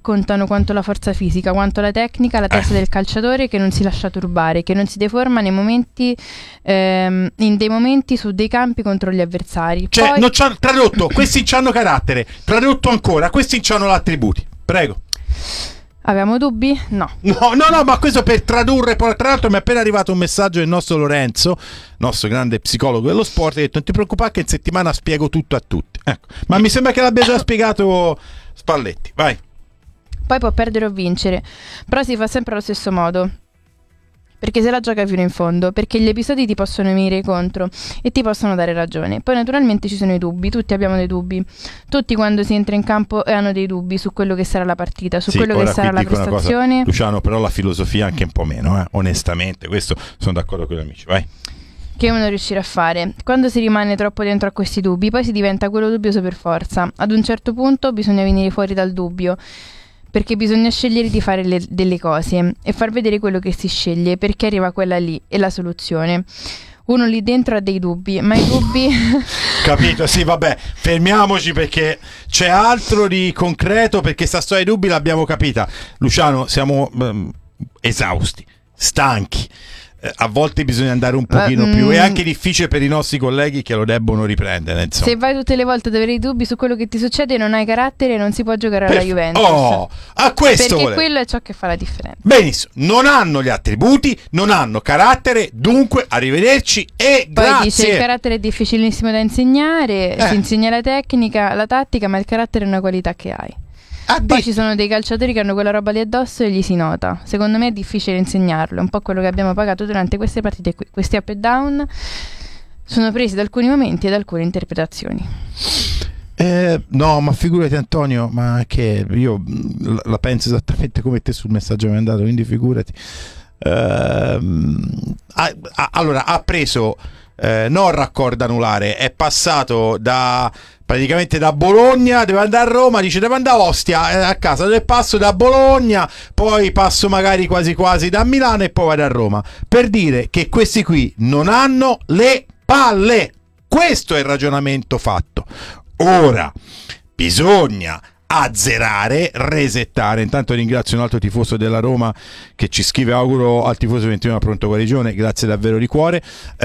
contano quanto la forza fisica, quanto la tecnica, la testa del calciatore che non si lascia turbare, che non si deforma nei momenti, in dei momenti su dei campi contro gli avversari. Cioè, Poi, non c'hanno, tradotto, questi c'hanno carattere, tradotto ancora, questi c'hanno attributi. Prego. abbiamo dubbi? No. No, ma questo per tradurre. Poi, tra l'altro mi è appena arrivato un messaggio del nostro Lorenzo, nostro grande psicologo dello sport, che ha detto: non ti preoccupare che in settimana spiego tutto a tutti. Ecco. Ma mi sembra che l'abbia già spiegato Spalletti. Vai. Poi può perdere o vincere, però si fa sempre allo stesso modo, perché se la gioca fino in fondo, perché gli episodi ti possono venire contro e ti possono dare ragione. Poi naturalmente ci sono i dubbi, tutti abbiamo dei dubbi, tutti quando si entra in campo hanno dei dubbi su quello che sarà la partita, su quello che sarà la prestazione. Luciano, però la filosofia anche un po' meno, onestamente, questo sono d'accordo con gli amici. Vai. Che uno riuscirà a fare. Quando si rimane troppo dentro a questi dubbi, poi si diventa quello dubbioso per forza. Ad un certo punto bisogna venire fuori dal dubbio, perché bisogna scegliere di fare delle cose e far vedere quello che si sceglie, perché arriva quella lì, è la soluzione. Uno lì dentro ha dei dubbi, ma i dubbi... Capito, sì, vabbè, fermiamoci perché c'è altro di concreto, perché sta storia dei dubbi l'abbiamo capita. Luciano, siamo esausti, stanchi. A volte bisogna andare un pochino più. È anche difficile per i nostri colleghi che lo debbono riprendere, insomma. Se vai tutte le volte ad avere i dubbi su quello che ti succede, non hai carattere, non si può giocare alla Juventus. A questo perché quello è ciò che fa la differenza. Benissimo, non hanno gli attributi, non hanno carattere, dunque arrivederci e poi grazie. Dice il carattere è difficilissimo da insegnare, si insegna la tecnica, la tattica, ma il carattere è una qualità che hai. Poi ci sono dei calciatori che hanno quella roba lì addosso e gli si nota. Secondo me è difficile insegnarlo. È un po' quello che abbiamo pagato durante queste partite qui. Questi up e down sono presi da alcuni momenti e da alcune interpretazioni. No, ma figurati Antonio, ma che io la penso esattamente come te sul messaggio che mi hai mandato, quindi figurati. Allora ha preso non raccordo anulare, è passato praticamente da Bologna, deve andare a Roma, dice devo andare a Ostia, a casa dove passo da Bologna, poi passo magari quasi quasi da Milano e poi vado a Roma, per dire che questi qui non hanno le palle. Questo è il ragionamento fatto. Ora bisogna azzerare, resettare. Intanto ringrazio un altro tifoso della Roma che ci scrive: auguro al tifoso 21 una pronta guarigione, grazie davvero di cuore.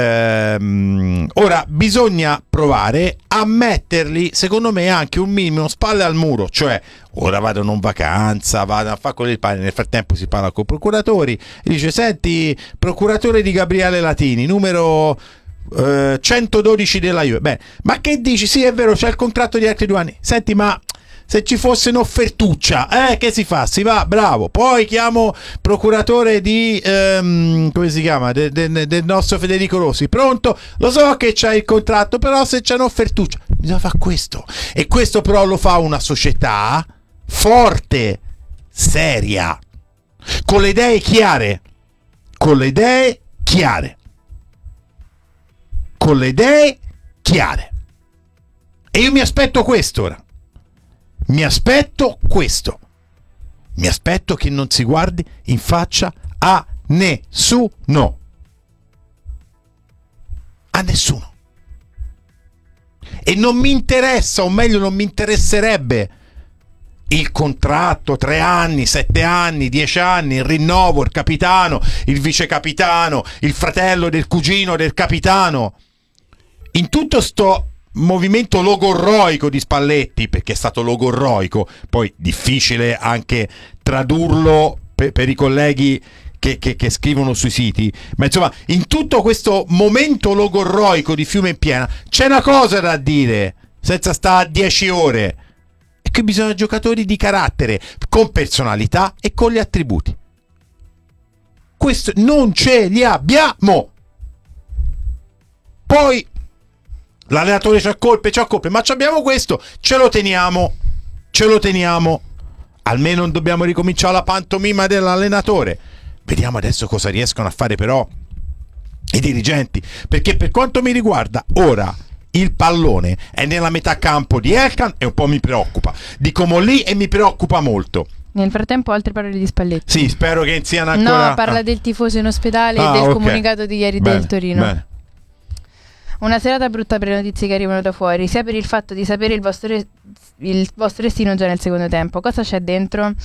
Ora bisogna provare a metterli, secondo me, anche un minimo spalle al muro, cioè ora vadano in vacanza, vadano a fare quello del pane, nel frattempo si parla con i procuratori e dice: senti, procuratore di Gabriele Latini, numero 112 della Juve. Beh, ma che dici? Sì, è vero, c'è il contratto di altri 2 anni. Senti, ma se ci fosse un'offertuccia, che si fa? Si va, bravo. Poi chiamo procuratore di come si chiama? Del nostro Federico Rossi. Pronto? Lo so che c'hai il contratto, però se c'è un'offertuccia bisogna fare questo. E questo però lo fa una società forte, seria, con le idee chiare. Con le idee chiare. Con le idee chiare. E io mi aspetto questo ora. Mi aspetto questo. Mi aspetto che non si guardi in faccia a nessuno. A nessuno. E non mi interessa, o meglio non mi interesserebbe il contratto, 3 anni, 7 anni, 10 anni, il rinnovo, il capitano, il vicecapitano, il fratello del cugino del capitano. In tutto sto movimento logorroico di Spalletti, perché è stato logorroico, poi difficile anche tradurlo per i colleghi che scrivono sui siti, ma insomma in tutto questo momento logorroico di Fiume in Piena c'è una cosa da dire senza stare a 10 ore, e che bisogna giocatori di carattere, con personalità e con gli attributi. Questo non ce li abbiamo. Poi l'allenatore c'ha colpe, ma abbiamo questo, ce lo teniamo. Almeno non dobbiamo ricominciare la pantomima dell'allenatore. Vediamo adesso cosa riescono a fare però i dirigenti, perché per quanto mi riguarda ora il pallone è nella metà campo di Elkan e un po' mi preoccupa, di Comolli e mi preoccupa molto. Nel frattempo altre parole di Spalletti. Sì, spero che siano ancora... No, parla del tifoso in ospedale e del comunicato di ieri del Torino. Bene. Una serata brutta per le notizie che arrivano da fuori, sia per il fatto di sapere il vostro destino già nel secondo tempo. Cosa c'è dentro?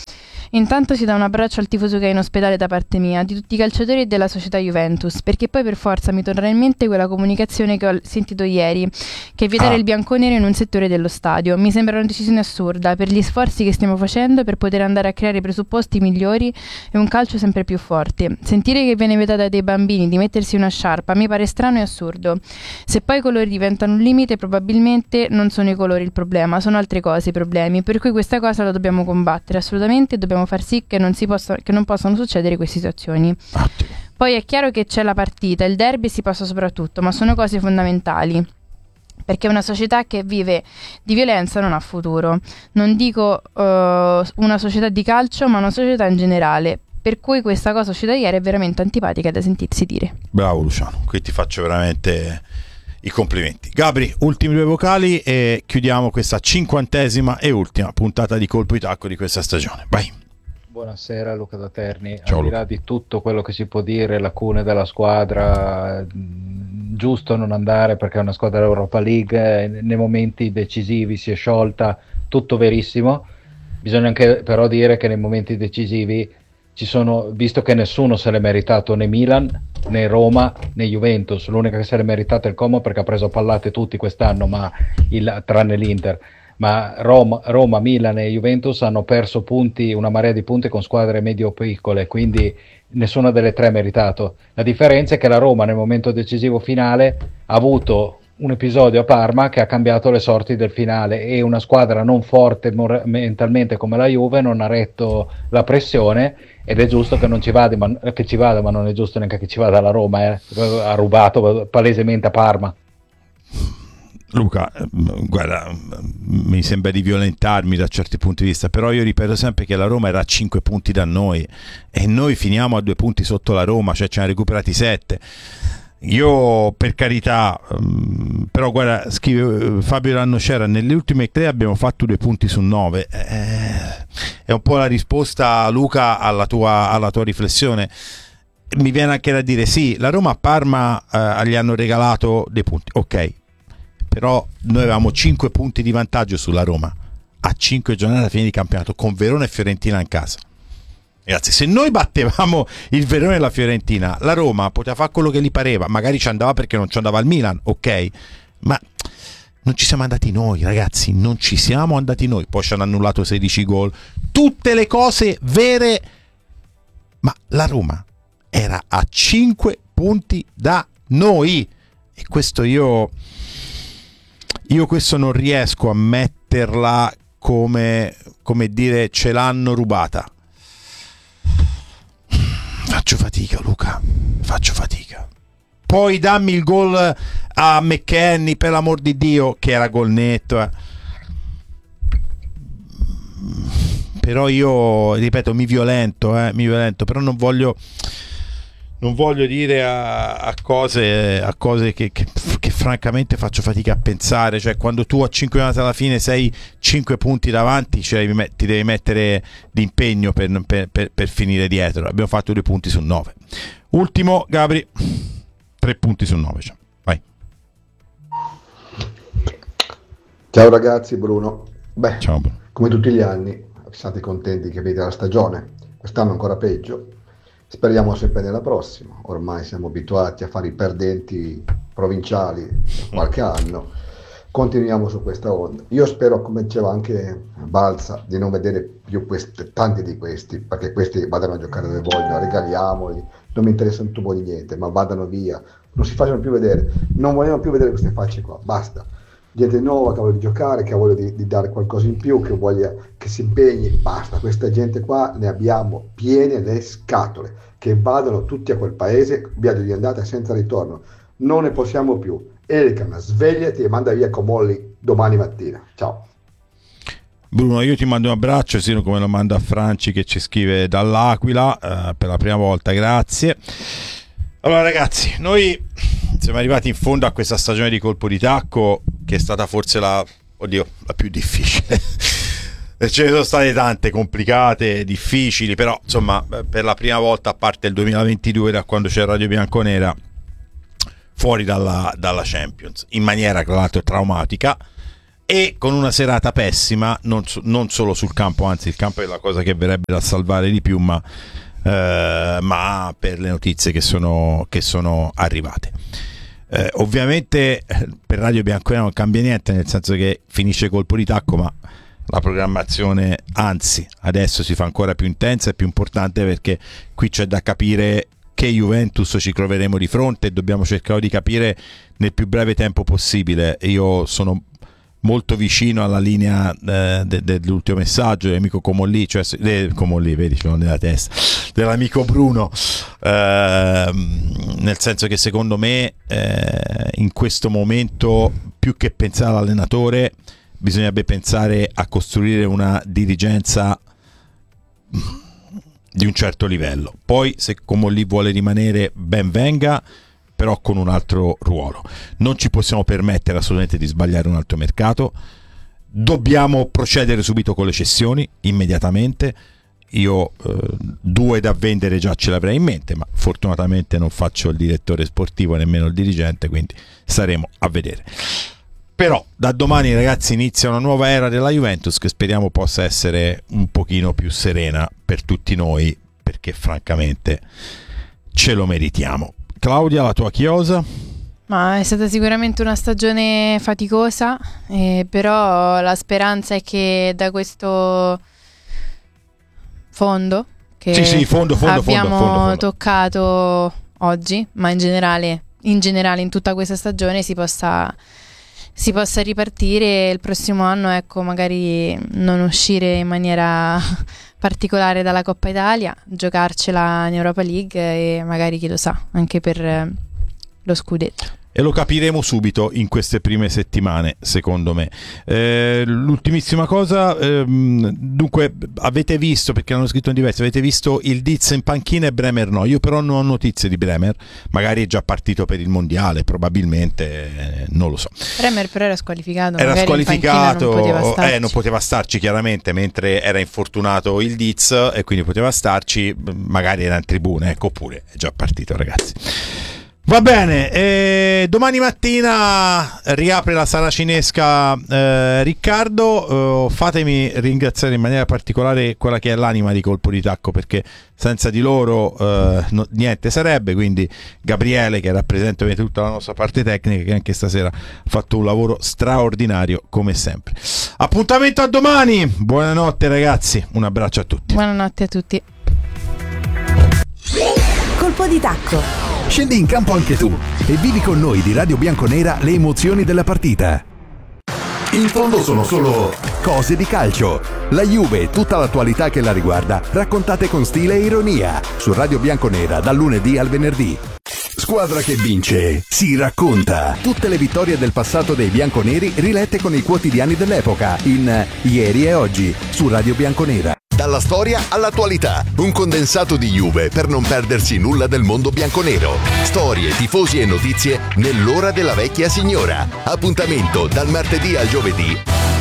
Intanto si dà un abbraccio al tifoso che è in ospedale da parte mia, di tutti i calciatori e della società Juventus, perché poi per forza mi torna in mente quella comunicazione che ho sentito ieri, che è vietare il bianconero in un settore dello stadio. Mi sembra una decisione assurda per gli sforzi che stiamo facendo per poter andare a creare presupposti migliori e un calcio sempre più forte. Sentire che viene vietato ai dei bambini di mettersi una sciarpa mi pare strano e assurdo. Se poi i colori diventano un limite, probabilmente non sono i colori il problema, sono altre cose i problemi, per cui questa cosa la dobbiamo combattere assolutamente, dobbiamo far sì che non possano succedere queste situazioni. Poi è chiaro che c'è la partita, il derby si passa soprattutto, ma sono cose fondamentali, perché una società che vive di violenza non ha futuro. Non dico una società di calcio, ma una società in generale. Per cui questa cosa uscita ieri è veramente antipatica da sentirsi dire. Bravo Luciano, qui ti faccio veramente i complimenti. Gabri, ultimi 2 vocali e chiudiamo questa 50ª e ultima puntata di Colpo di Tacco di questa stagione. Vai. Buonasera, Luca da Terni. Ciao, al di là di tutto quello che si può dire, lacune della squadra, giusto non andare perché è una squadra Europa League, nei momenti decisivi si è sciolta, tutto verissimo. Bisogna anche però dire che nei momenti decisivi ci sono, visto che nessuno se l'è meritato, né Milan, né Roma, né Juventus. L'unica che se l'è meritato è il Como, perché ha preso pallate tutti quest'anno, tranne l'Inter. Ma Roma, Milan e Juventus hanno perso punti, una marea di punti con squadre medio-piccole, quindi nessuna delle tre ha meritato. La differenza è che la Roma nel momento decisivo finale ha avuto un episodio a Parma che ha cambiato le sorti del finale, e una squadra non forte mentalmente come la Juve non ha retto la pressione, ed è giusto che non ci vada, ma non è giusto neanche che ci vada la Roma, ha rubato palesemente a Parma. Luca, guarda, mi sembra di violentarmi da certi punti di vista, però io ripeto sempre che la Roma era a 5 punti da noi e noi finiamo a 2 punti sotto la Roma, cioè ce ne ha recuperati 7. Io, per carità, però guarda, scrive Fabio Rannocera, nelle ultime 3 abbiamo fatto 2 punti su 9. È un po' la risposta, Luca, alla tua riflessione. Mi viene anche da dire, sì, la Roma a Parma gli hanno regalato dei punti, ok, però noi avevamo 5 punti di vantaggio sulla Roma a 5 giornate alla fine di campionato, con Verona e Fiorentina in casa. Ragazzi, se noi battevamo il Verona e la Fiorentina, la Roma poteva fare quello che gli pareva, magari ci andava perché non ci andava il Milan, ok, ma non ci siamo andati noi, ragazzi, non ci siamo andati noi. Poi ci hanno annullato 16 gol, tutte le cose vere, ma la Roma era a 5 punti da noi, e questo io questo non riesco a metterla come dire ce l'hanno rubata. Faccio fatica, Luca, faccio fatica. Poi dammi il gol a McKennie, per l'amor di Dio, che era gol netto, però io ripeto, mi violento, però non voglio dire a cose che francamente faccio fatica a pensare. Cioè, quando tu a 5 giornate alla fine sei 5 punti davanti, cioè, ti devi mettere d'impegno per finire dietro. Abbiamo fatto 2 punti su 9. Ultimo, Gabri, 3 punti su 9. Cioè. Vai. Ciao ragazzi, Bruno. Beh, ciao, Bruno. Come tutti gli anni siate contenti che vede la stagione, quest'anno ancora peggio. Speriamo sempre nella prossima. Ormai siamo abituati a fare i perdenti provinciali da qualche anno. Continuiamo su questa onda. Io spero, come diceva anche Balza, di non vedere più tanti di questi, perché questi vadano a giocare dove vogliono, regaliamoli, non mi interessa un tubo di niente, ma vadano via, non si facciano più vedere. Non vogliamo più vedere queste facce qua, basta. Gente nuova che ha voglia di giocare, che ha voglia di dare qualcosa in più, che voglia che si impegni, basta. Questa gente qua ne abbiamo piene le scatole, che vadano tutti a quel paese, viaggio di andata senza ritorno. Non ne possiamo più. Elkan, svegliati e manda via Comolli domani mattina. Ciao. Bruno, io ti mando un abbraccio, sì, come lo mando a Franci che ci scrive dall'Aquila per la prima volta, grazie. Allora ragazzi, noi siamo arrivati in fondo a questa stagione di Colpo di Tacco, che è stata forse la più difficile. Ce ne sono state tante complicate, difficili, però insomma per la prima volta, a parte il 2022, da quando c'è Radio Bianconera, fuori dalla Champions, in maniera tra l'altro traumatica, e con una serata pessima, non solo sul campo, anzi il campo è la cosa che verrebbe da salvare di più, ma per le notizie che sono arrivate. Ovviamente per Radio Bianconera non cambia niente, nel senso che finisce colpo di tacco, ma la programmazione anzi adesso si fa ancora più intensa e più importante, perché qui c'è da capire che Juventus ci troveremo di fronte e dobbiamo cercare di capire nel più breve tempo possibile. Io sono molto vicino alla linea dell'ultimo messaggio dell'amico Comolli, cioè Comolli, vedi, ce l'ho nella testa, dell'amico Bruno, nel senso che secondo me in questo momento più che pensare all'allenatore bisognerebbe pensare a costruire una dirigenza di un certo livello. Poi se Comolli vuole rimanere, ben venga, però con un altro ruolo. Non ci possiamo permettere assolutamente di sbagliare un altro mercato, dobbiamo procedere subito con le cessioni, immediatamente. Io 2 da vendere già ce l'avrei in mente, ma fortunatamente non faccio il direttore sportivo, nemmeno il dirigente, quindi staremo a vedere. Però da domani, ragazzi, inizia una nuova era della Juventus che speriamo possa essere un pochino più serena per tutti noi, perché francamente ce lo meritiamo. Claudia, la tua chiosa? Ma è stata sicuramente una stagione faticosa, però la speranza è che da questo fondo che fondo, abbiamo toccato oggi, ma in generale in tutta questa stagione si possa ripartire il prossimo anno, ecco, magari non uscire in maniera particolare dalla Coppa Italia, giocarcela in Europa League e magari, chi lo sa, anche per lo scudetto. E lo capiremo subito in queste prime settimane, secondo me. L'ultimissima cosa, dunque avete visto, perché hanno scritto in diversi, avete visto il Diz in panchina e Bremer no. Io però non ho notizie di Bremer, magari è già partito per il mondiale, probabilmente, non lo so. Bremer però era squalificato. Era squalificato, non poteva starci chiaramente, mentre era infortunato il Diz e quindi poteva starci, magari era in tribuna, ecco, oppure è già partito, ragazzi. Va bene, domani mattina riapre la sala cinesca Riccardo, fatemi ringraziare in maniera particolare quella che è l'anima di Colpo di Tacco, perché senza di loro niente sarebbe, quindi Gabriele, che rappresenta tutta la nostra parte tecnica, che anche stasera ha fatto un lavoro straordinario come sempre. Appuntamento a domani, buonanotte ragazzi, un abbraccio a tutti. Buonanotte a tutti. Colpo di Tacco. Scendi in campo anche tu e vivi con noi di Radio Bianconera le emozioni della partita. In fondo sono solo cose di calcio. La Juve e tutta l'attualità che la riguarda, raccontate con stile e ironia, su Radio Bianconera dal lunedì al venerdì. Squadra che vince si racconta. Tutte le vittorie del passato dei bianconeri rilette con i quotidiani dell'epoca in Ieri e Oggi su Radio Bianconera. Dalla storia all'attualità, un condensato di Juve per non perdersi nulla del mondo bianconero. Storie, tifosi e notizie nell'ora della vecchia signora. Appuntamento dal martedì al giovedì.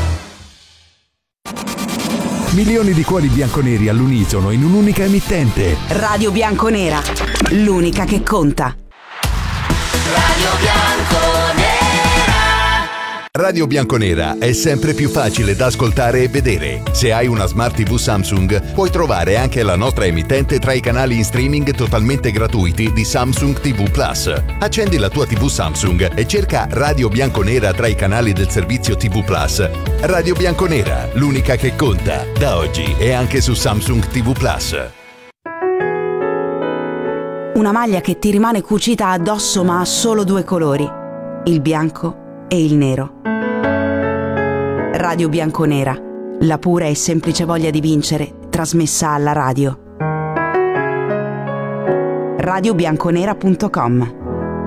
Milioni di cuori bianconeri all'unisono in un'unica emittente. Radio Bianconera, l'unica che conta. Radio Bianconera. Radio Bianconera è sempre più facile da ascoltare e vedere. Se hai una Smart TV Samsung, puoi trovare anche la nostra emittente tra i canali in streaming totalmente gratuiti di Samsung TV Plus. Accendi la tua TV Samsung e cerca Radio Bianconera tra i canali del servizio TV Plus. Radio Bianconera, l'unica che conta, da oggi e anche su Samsung TV Plus. Una maglia che ti rimane cucita addosso ma ha solo 2 colori, il bianco e il nero. Radio Bianconera, la pura e semplice voglia di vincere, trasmessa alla radio. radiobianconera.com.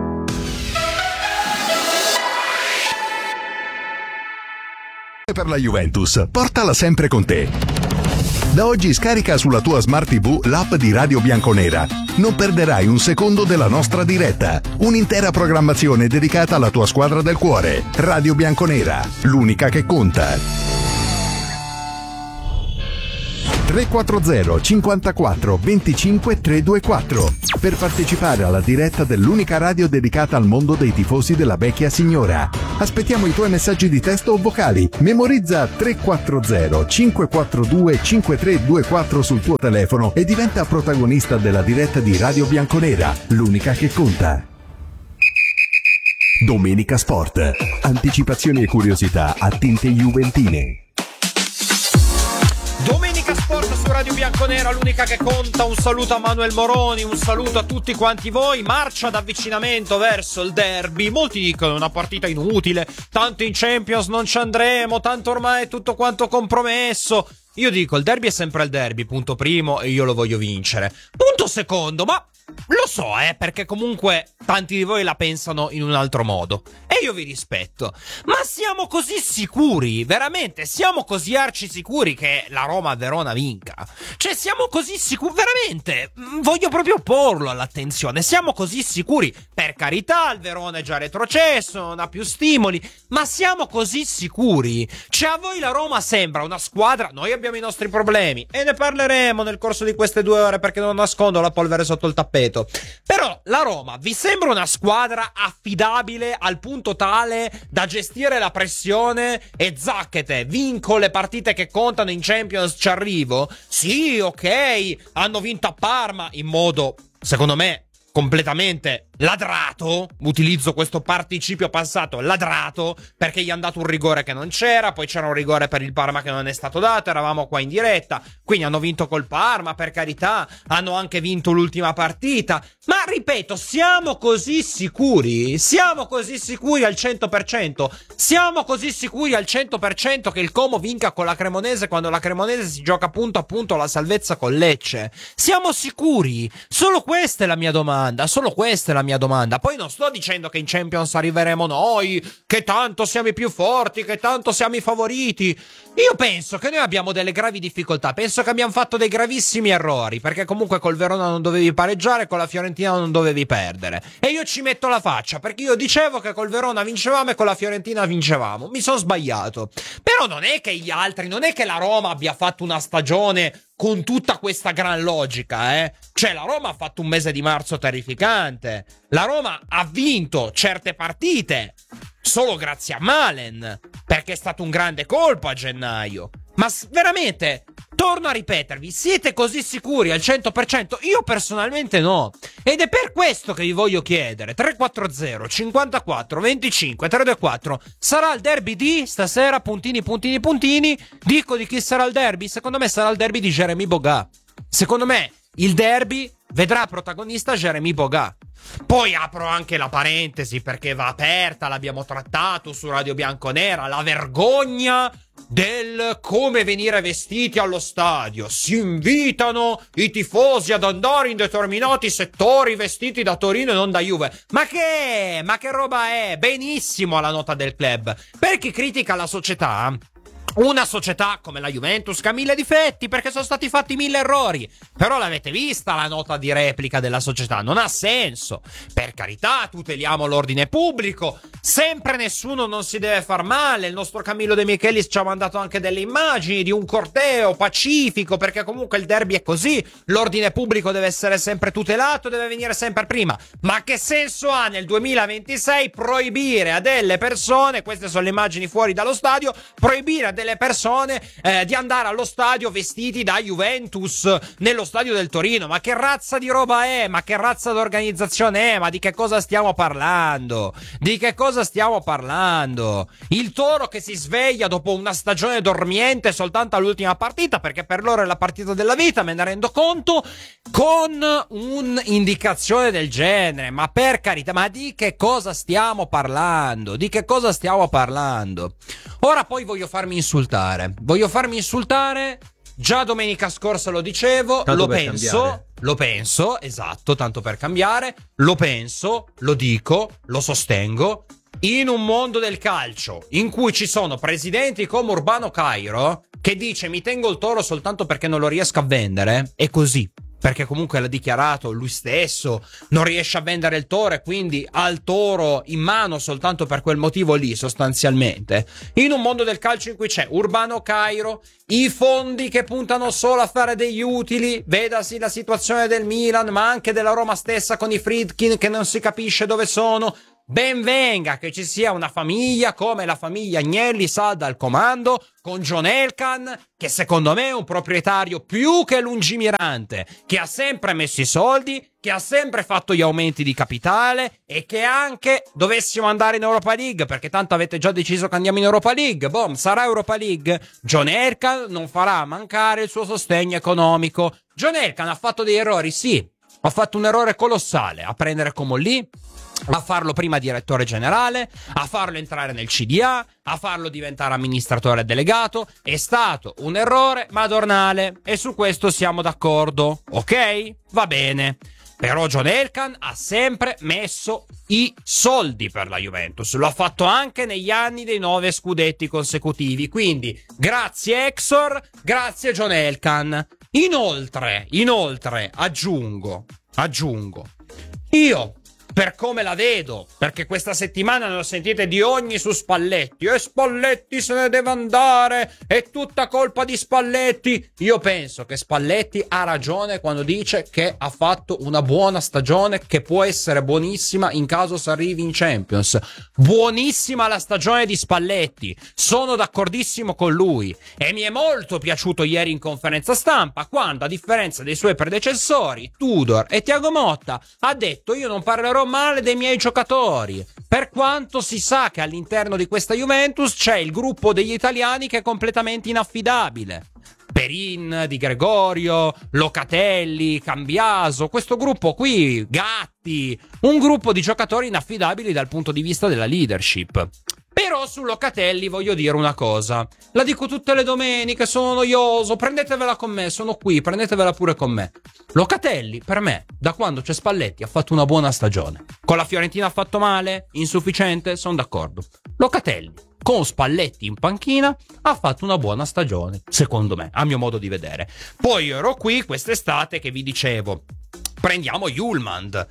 Per la Juventus, portala sempre con te. Da oggi scarica sulla tua Smart TV l'app di Radio Bianconera. Non perderai un secondo della nostra diretta. Un'intera programmazione dedicata alla tua squadra del cuore. Radio Bianconera, l'unica che conta. 340 54 25 324 per partecipare alla diretta dell'unica radio dedicata al mondo dei tifosi della vecchia signora. Aspettiamo i tuoi messaggi di testo o vocali. Memorizza 340 542 5324 sul tuo telefono e diventa protagonista della diretta di Radio Bianconera, l'unica che conta. Domenica Sport. Anticipazioni e curiosità a tinte juventine. Domenica Sport su Radio Bianconera, l'unica che conta. Un saluto a Manuel Moroni, un saluto a tutti quanti voi. Marcia d'avvicinamento verso il derby. Molti dicono una partita inutile, tanto in Champions non ci andremo, tanto ormai è tutto quanto compromesso. Io dico, il derby è sempre il derby, punto primo, e io lo voglio vincere. Punto secondo, ma lo so, perché comunque tanti di voi la pensano in un altro modo. E io vi rispetto. Ma siamo così sicuri, veramente, siamo così arci sicuri che la Roma a Verona vinca? Cioè, siamo così sicuri, veramente, voglio proprio porlo all'attenzione. Siamo così sicuri, per carità, il Verona è già retrocesso, non ha più stimoli, ma siamo così sicuri? Cioè, a voi la Roma sembra una squadra, noi abbiamo i nostri problemi, e ne parleremo nel corso di queste 2 ore, perché non nascondo la polvere sotto il tappeto. Però la Roma vi sembra una squadra affidabile al punto tale da gestire la pressione e zacchete, vinco le partite che contano, in Champions ci arrivo? Sì, ok, hanno vinto a Parma in modo, secondo me, completamente ladrato, utilizzo questo participio passato, ladrato, perché gli è andato un rigore che non c'era, poi c'era un rigore per il Parma che non è stato dato, eravamo qua in diretta, quindi hanno vinto col Parma, per carità, hanno anche vinto l'ultima partita, ma ripeto, siamo così sicuri al 100%, siamo così sicuri al 100% che il Como vinca con la Cremonese quando la Cremonese si gioca punto a punto la salvezza con Lecce? Siamo sicuri? Solo questa è la mia domanda, solo questa è la mia domanda. Poi non sto dicendo che in Champions arriveremo noi, che tanto siamo i più forti, che tanto siamo i favoriti. Io penso che noi abbiamo delle gravi difficoltà, penso che abbiamo fatto dei gravissimi errori, perché comunque col Verona non dovevi pareggiare, con la Fiorentina non dovevi perdere, e io ci metto la faccia, perché io dicevo che col Verona vincevamo e con la Fiorentina vincevamo. Mi sono sbagliato, però non è che gli altri, non è che la Roma abbia fatto una stagione con tutta questa gran logica, Cioè, la Roma ha fatto un mese di marzo terrificante. La Roma ha vinto certe partite solo grazie a Malen, perché è stato un grande colpo a gennaio. Ma veramente, torno a ripetervi, siete così sicuri al 100%? Io personalmente no. Ed è per questo che vi voglio chiedere, 340 54 25 324, sarà il derby di stasera, puntini puntini puntini? Dico di chi sarà il derby? Secondo me sarà il derby di Jérémy Boga. Secondo me il derby vedrà protagonista Jérémy Boga. Poi apro anche la parentesi, perché va aperta, l'abbiamo trattato su Radio Bianconera, la vergogna del come venire vestiti allo stadio. Si invitano i tifosi ad andare in determinati settori vestiti da Torino e non da Juve. Ma che roba è? Benissimo la nota del club. Per chi critica la società, una società come la Juventus che ha 1000 difetti, perché sono stati fatti 1000 errori. Però l'avete vista la nota di replica della società? Non ha senso. Per carità, tuteliamo l'ordine pubblico, sempre nessuno non si deve far male. Il nostro Camillo De Michelis ci ha mandato anche delle immagini di un corteo pacifico, perché comunque il derby è così, l'ordine pubblico deve essere sempre tutelato, deve venire sempre prima. Ma che senso ha nel 2026 proibire a delle persone, queste sono le immagini fuori dallo stadio, proibire a delle persone di andare allo stadio vestiti da Juventus nello stadio del Torino? Ma che razza di roba è? Ma che razza di organizzazione è? Ma di che cosa stiamo parlando? Di che cosa stiamo parlando? Il Toro che si sveglia dopo una stagione dormiente soltanto all'ultima partita, perché per loro è la partita della vita, me ne rendo conto, con un'indicazione del genere. Ma per carità, ma di che cosa stiamo parlando? Di che cosa stiamo parlando? Ora poi voglio farmi insultare. Già domenica scorsa lo dicevo, tanto lo penso, esatto, tanto per cambiare, lo penso, lo dico, lo sostengo. In un mondo del calcio in cui ci sono presidenti come Urbano Cairo che dice mi tengo il Toro soltanto perché non lo riesco a vendere, è così. perché comunque l'ha dichiarato lui stesso, non riesce a vendere il Toro e quindi ha il Toro in mano soltanto per quel motivo lì, sostanzialmente. In un mondo del calcio in cui c'è Urbano Cairo, i fondi che puntano solo a fare degli utili, vedasi la situazione del Milan, ma anche della Roma stessa con i Friedkin che non si capisce dove sono. Ben venga che ci sia una famiglia come la famiglia Agnelli salda al comando, con John Elkann, che secondo me è un proprietario più che lungimirante, che ha sempre messo i soldi, che ha sempre fatto gli aumenti di capitale e che anche dovessimo andare in Europa League, perché tanto avete già deciso che andiamo in Europa League, boom, sarà Europa League, John Elkann non farà mancare il suo sostegno economico. John Elkann ha fatto degli errori, sì, ha fatto un errore colossale a prendere Comolli, a farlo prima direttore generale, a farlo entrare nel CDA, a farlo diventare amministratore delegato. È stato un errore madornale e su questo siamo d'accordo, ok? Va bene. Però John Elkann ha sempre messo i soldi per la Juventus, lo ha fatto anche negli anni dei 9 scudetti consecutivi, quindi grazie Exor, grazie John Elkann. Inoltre aggiungo, io, per come la vedo, perché questa settimana ne ho sentite di ogni su Spalletti, e Spalletti se ne deve andare, è tutta colpa di Spalletti. Io penso che Spalletti ha ragione quando dice che ha fatto una buona stagione, che può essere buonissima in caso si arrivi in Champions. Buonissima la stagione di Spalletti, sono d'accordissimo con lui, e mi è molto piaciuto ieri in conferenza stampa quando, a differenza dei suoi predecessori Tudor e Thiago Motta, ha detto: io non parlerò male dei miei giocatori, per quanto si sa che all'interno di questa Juventus c'è il gruppo degli italiani che è completamente inaffidabile. Perin, Di Gregorio, Locatelli, Cambiaso, questo gruppo qui, Gatti, un gruppo di giocatori inaffidabili dal punto di vista della leadership. Però su Locatelli voglio dire una cosa, la dico tutte le domeniche, sono noioso, prendetevela con me, sono qui, prendetevela pure con me. Locatelli, per me, da quando c'è Spalletti, ha fatto una buona stagione. Con la Fiorentina ha fatto male? Insufficiente? Sono d'accordo. Locatelli, con Spalletti in panchina, ha fatto una buona stagione, secondo me, a mio modo di vedere. Poi io ero qui quest'estate che vi dicevo: prendiamo Hjulmand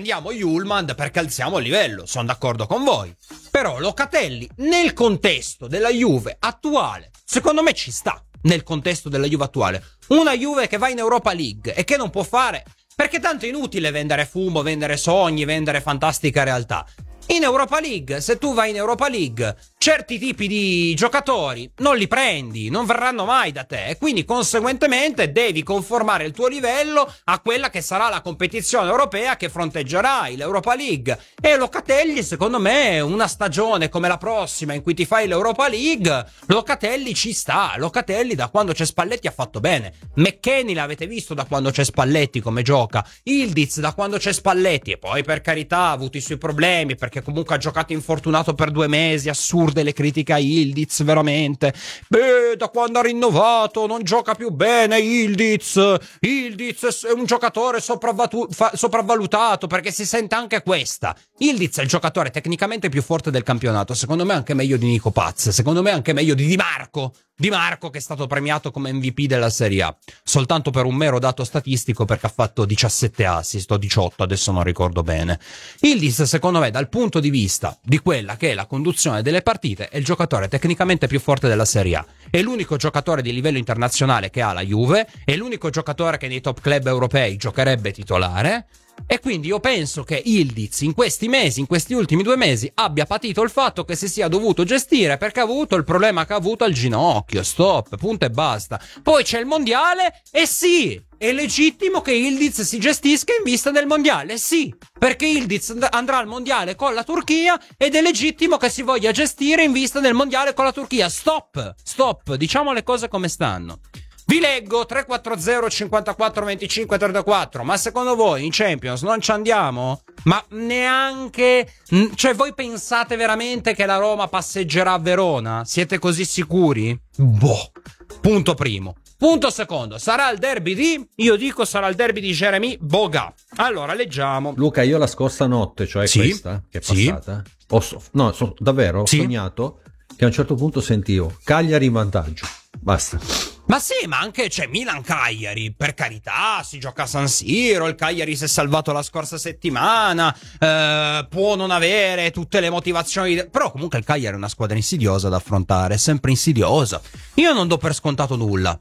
perché alziamo il livello, sono d'accordo con voi. Però Locatelli nel contesto della Juve attuale, secondo me ci sta nel contesto della Juve attuale. Una Juve che va in Europa League e che non può fare, perché tanto è inutile vendere fumo, vendere sogni, vendere fantastica realtà. In Europa League, se tu vai in Europa League, certi tipi di giocatori non li prendi, non verranno mai da te, e quindi conseguentemente devi conformare il tuo livello a quella che sarà la competizione europea che fronteggerai, l'Europa League. E Locatelli, secondo me, una stagione come la prossima in cui ti fai l'Europa League, Locatelli ci sta. Locatelli da quando c'è Spalletti ha fatto bene. McKennie l'avete visto da quando c'è Spalletti come gioca, Ildiz da quando c'è Spalletti, e poi per carità ha avuto i suoi problemi perché comunque ha giocato infortunato per 2 mesi, assurde le critiche a Ildiz, veramente. Da quando ha rinnovato non gioca più bene Ildiz è un giocatore sopravvalutato, perché si sente anche questa. Ildiz è il giocatore tecnicamente più forte del campionato, secondo me anche meglio di Nico Paz, secondo me anche meglio di Di Marco, che è stato premiato come MVP della Serie A, soltanto per un mero dato statistico, perché ha fatto 17 assist o 18, adesso non ricordo bene. Ildiz, secondo me, dal punto di vista di quella che è la conduzione delle partite, è il giocatore tecnicamente più forte della Serie A. È l'unico giocatore di livello internazionale che ha la Juve, è l'unico giocatore che nei top club europei giocherebbe titolare. E quindi io penso che Ildiz in questi mesi, in questi ultimi 2 mesi, abbia patito il fatto che si sia dovuto gestire, perché ha avuto il problema che ha avuto al ginocchio. Stop, punto e basta. Poi c'è il mondiale, e sì, è legittimo che Ildiz si gestisca in vista del mondiale, sì, perché Ildiz andrà al mondiale con la Turchia ed è legittimo che si voglia gestire in vista del mondiale con la Turchia. Stop, diciamo le cose come stanno. Vi leggo 340 54 25 34. Ma secondo voi in Champions non ci andiamo? Ma neanche... Cioè, voi pensate veramente che la Roma passeggerà a Verona? Siete così sicuri? Boh. Punto primo. Punto secondo. Sarà il derby di... Io dico sarà il derby di Jeremy Boga. Allora, leggiamo. Luca, io la scorsa notte, cioè questa che è passata, davvero ho sognato che a un certo punto sentivo Cagliari in vantaggio. Basta. Ma sì, ma anche c'è Milan-Cagliari, per carità, si gioca a San Siro, il Cagliari si è salvato la scorsa settimana, può non avere tutte le motivazioni, però comunque il Cagliari è una squadra insidiosa da affrontare, è sempre insidiosa. Io non do per scontato nulla.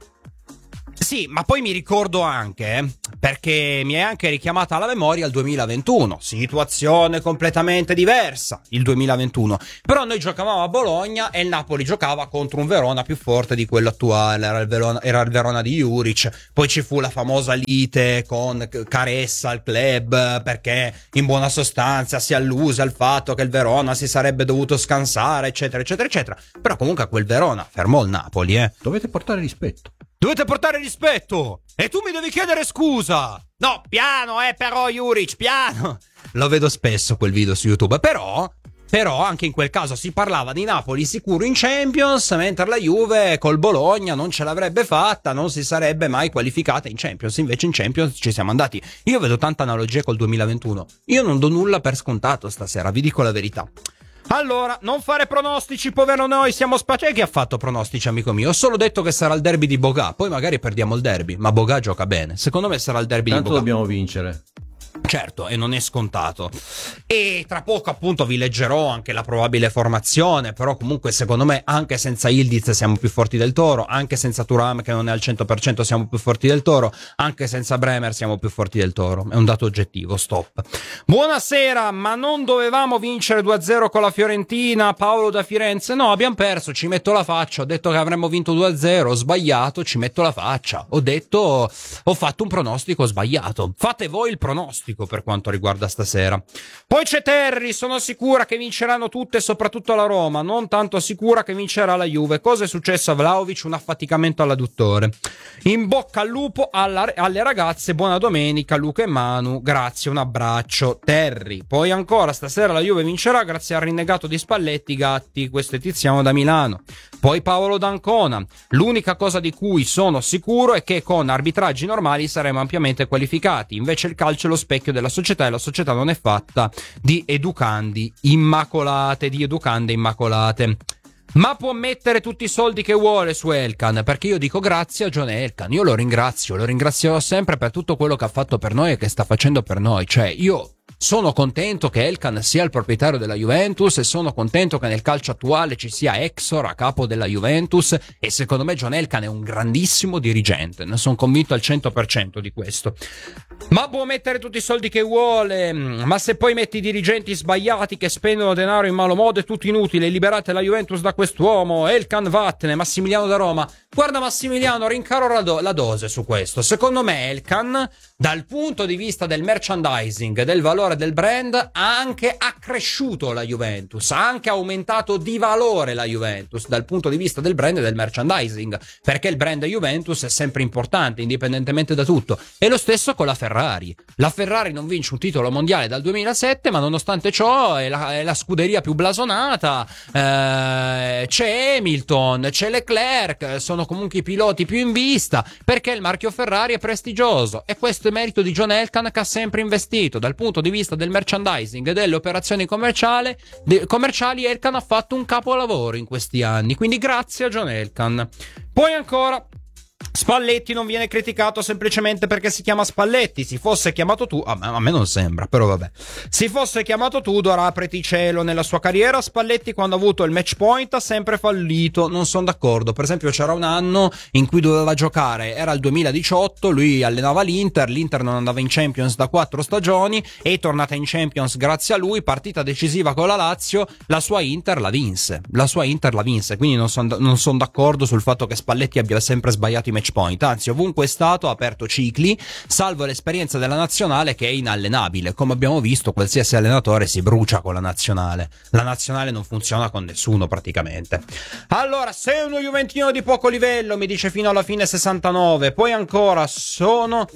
Sì, ma poi mi ricordo anche, perché mi è anche richiamata alla memoria il 2021, situazione completamente diversa, il 2021, però noi giocavamo a Bologna e il Napoli giocava contro un Verona più forte di quello attuale, era il Verona di Juric, poi ci fu la famosa lite con Caressa al club, perché in buona sostanza si allude al fatto che il Verona si sarebbe dovuto scansare, eccetera, eccetera, eccetera, però comunque a quel Verona fermò il Napoli, Dovete portare rispetto. Dovete portare rispetto! E tu mi devi chiedere scusa! No, piano, però, Juric, piano! Lo vedo spesso quel video su YouTube, però anche in quel caso si parlava di Napoli sicuro in Champions, mentre la Juve col Bologna non ce l'avrebbe fatta, non si sarebbe mai qualificata in Champions, invece in Champions ci siamo andati. Io vedo tanta analogia col 2021. Io non do nulla per scontato stasera, vi dico la verità. Allora, non fare pronostici, povero noi, siamo spacciati. Chi ha fatto pronostici, amico mio? Ho solo detto che sarà il derby di Bogà, poi magari perdiamo il derby, ma Bogà gioca bene. Secondo me sarà il derby di Bogà. Tanto dobbiamo vincere. Certo, e non è scontato. E tra poco appunto vi leggerò anche la probabile formazione, però comunque secondo me anche senza Ildiz siamo più forti del Toro, anche senza Thuram che non è al 100% siamo più forti del Toro, anche senza Bremer siamo più forti del Toro, è un dato oggettivo, stop. Buonasera, ma non dovevamo vincere 2-0 con la Fiorentina, Paolo da Firenze? No, abbiamo perso, ci metto la faccia, ho detto che avremmo vinto 2-0, ho sbagliato, ci metto la faccia, ho fatto un pronostico sbagliato, fate voi il pronostico per quanto riguarda stasera. Poi c'è Terry, sono sicura che vinceranno tutte, soprattutto la Roma, non tanto sicura che vincerà la Juve. Cosa è successo a Vlahovic? Un affaticamento all'adduttore. In bocca al lupo alle ragazze, buona domenica Luca e Manu, grazie, un abbraccio Terry. Poi ancora stasera la Juve vincerà grazie al rinnegato di Spalletti, Gatti, questo è Tiziano da Milano. Poi Paolo d'Ancona, l'unica cosa di cui sono sicuro è che con arbitraggi normali saremo ampiamente qualificati, invece il calcio è lo specchio della società e la società non è fatta di educandi immacolate, ma può mettere tutti i soldi che vuole su Elkan, perché io dico grazie a John Elkan, io lo ringrazierò sempre per tutto quello che ha fatto per noi e che sta facendo per noi, cioè io sono contento che Elkan sia il proprietario della Juventus e sono contento che nel calcio attuale ci sia Exor a capo della Juventus e secondo me John Elkan è un grandissimo dirigente, ne sono convinto al 100% di questo. Ma può mettere tutti i soldi che vuole, ma se poi metti i dirigenti sbagliati che spendono denaro in malo modo è tutto inutile, liberate la Juventus da quest'uomo, Elkan vattene. Massimiliano da Roma, guarda Massimiliano, rincaro la dose su questo, secondo me Elkan dal punto di vista del merchandising, del valore del brand, ha anche accresciuto la Juventus, ha anche aumentato di valore la Juventus dal punto di vista del brand e del merchandising, perché il brand Juventus è sempre importante indipendentemente da tutto. E lo stesso con la Ferrari non vince un titolo mondiale dal 2007, ma nonostante ciò è la scuderia più blasonata, c'è Hamilton, c'è Leclerc, sono comunque i piloti più in vista, perché il marchio Ferrari è prestigioso, e questo è merito di John Elkann, che ha sempre investito dal punto di vista del merchandising e delle operazioni commerciali. Elkann ha fatto un capolavoro in questi anni, quindi grazie a John Elkann. Poi ancora Spalletti non viene criticato semplicemente perché si chiama Spalletti. Si fosse chiamato tu, a me non sembra, però vabbè, si fosse chiamato Tudor, apriti cielo. Nella sua carriera Spalletti, quando ha avuto il match point, ha sempre fallito. Non sono d'accordo. Per esempio c'era un anno in cui doveva giocare, era il 2018, lui allenava l'Inter non andava in Champions da 4 stagioni, è tornata in Champions grazie a lui, partita decisiva con la Lazio, la sua Inter la vinse, quindi non sono d'accordo sul fatto che Spalletti abbia sempre sbagliato i match point, anzi ovunque è stato ha aperto cicli, salvo l'esperienza della nazionale che è inallenabile. Come abbiamo visto, qualsiasi allenatore si brucia con la nazionale non funziona con nessuno praticamente. Allora, sei uno juventino di poco livello, mi dice fino alla fine 69, poi ancora sono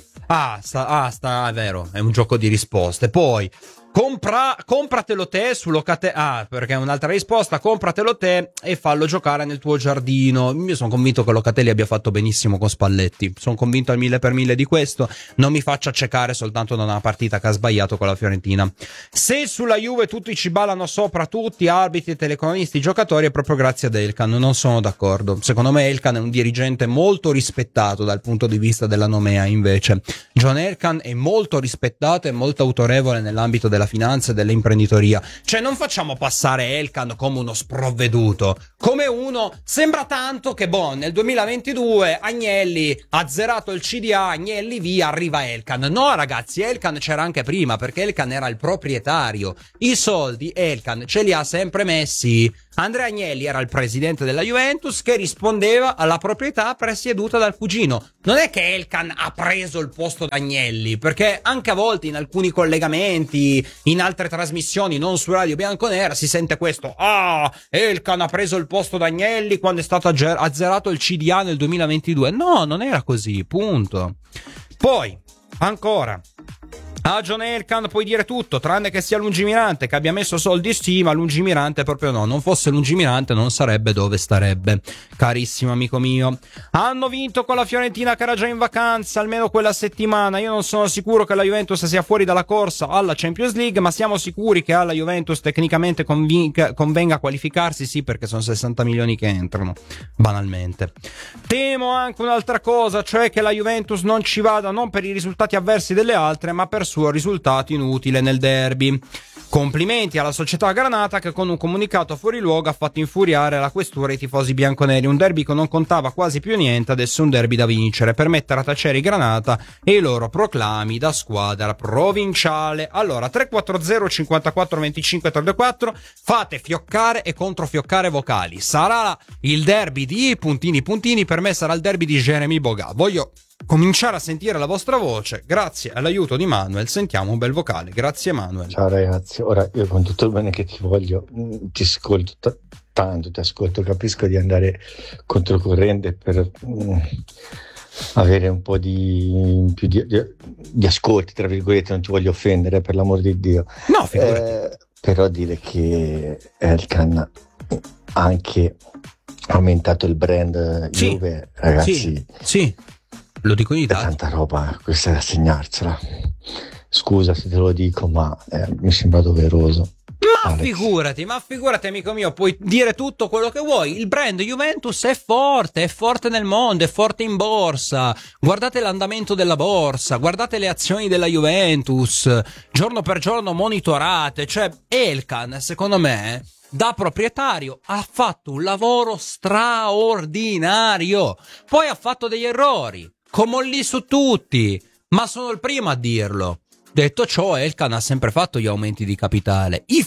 è vero, è un gioco di risposte. Poi compratelo te su Locate. Perché è un'altra risposta. Compratelo te e fallo giocare nel tuo giardino. Io sono convinto che Locatelli abbia fatto benissimo con Spalletti. Sono convinto al 1000% di questo. Non mi faccia accecare soltanto da una partita che ha sbagliato con la Fiorentina. Se sulla Juve tutti ci ballano sopra tutti, arbitri, telecronisti, giocatori, è proprio grazie ad Elkan. Non sono d'accordo. Secondo me Elkan è un dirigente molto rispettato dal punto di vista della nomea, invece John Elkan è molto rispettato e molto autorevole nell'ambito della finanza e dell'imprenditoria. Cioè non facciamo passare Elkan come uno sprovveduto, come uno, sembra tanto che nel 2022 Agnelli ha zerato il CDA, Agnelli via, arriva Elkan. No ragazzi, Elkan c'era anche prima, perché Elkan era il proprietario, i soldi Elkan ce li ha sempre messi. Andrea Agnelli era il presidente della Juventus che rispondeva alla proprietà presieduta dal cugino. Non è che Elkan ha preso il posto da Agnelli, perché anche a volte in alcuni collegamenti, in altre trasmissioni, non su Radio Bianconera, si sente questo: Elkan ha preso il posto da Agnelli quando è stato azzerato il CDA nel 2022. No, non era così, punto. Poi, ancora, a John Elkan puoi dire tutto, tranne che sia lungimirante, che abbia messo soldi sì, ma lungimirante proprio no. Non fosse lungimirante non sarebbe dove starebbe, carissimo amico mio. Hanno vinto con la Fiorentina che era già in vacanza, almeno quella settimana. Io non sono sicuro che la Juventus sia fuori dalla corsa alla Champions League, ma siamo sicuri che alla Juventus tecnicamente convenga qualificarsi, sì, perché sono 60 milioni che entrano, banalmente. Temo anche un'altra cosa, cioè che la Juventus non ci vada non per i risultati avversi delle altre, ma per suo risultato inutile nel derby. Complimenti alla società Granata che con un comunicato fuori luogo ha fatto infuriare la questura e i tifosi bianconeri. Un derby che non contava quasi più niente, adesso è un derby da vincere per mettere a tacere i Granata e i loro proclami da squadra provinciale. Allora 340 54 25 34, fate fioccare e controfioccare vocali. Sarà il derby di puntini, per me sarà il derby di Jeremy Boga. Voglio cominciare a sentire la vostra voce, grazie all'aiuto di Manuel. Sentiamo un bel vocale. Grazie Manuel. Ciao ragazzi, ora io con tutto il bene che ti voglio, ti ascolto tanto, ti ascolto, capisco di andare controcorrente per avere un po' di più di ascolti, tra virgolette, non ti voglio offendere, per l'amor di Dio. No, figurati. Però dire che Elkan ha anche aumentato il brand Juve, ragazzi. Sì. Lo dico in Italia. Tanta roba, questa è da segnarsela. Scusa se te lo dico, ma mi sembra doveroso. Ma figurati amico mio, puoi dire tutto quello che vuoi. Il brand Juventus è forte nel mondo, è forte in borsa. Guardate l'andamento della borsa, guardate le azioni della Juventus, giorno per giorno monitorate. Cioè Elkan, secondo me, da proprietario ha fatto un lavoro straordinario. Poi ha fatto degli errori, come lì su tutti, ma sono il primo a dirlo. Detto ciò, Elkan ha sempre fatto gli aumenti di capitale. I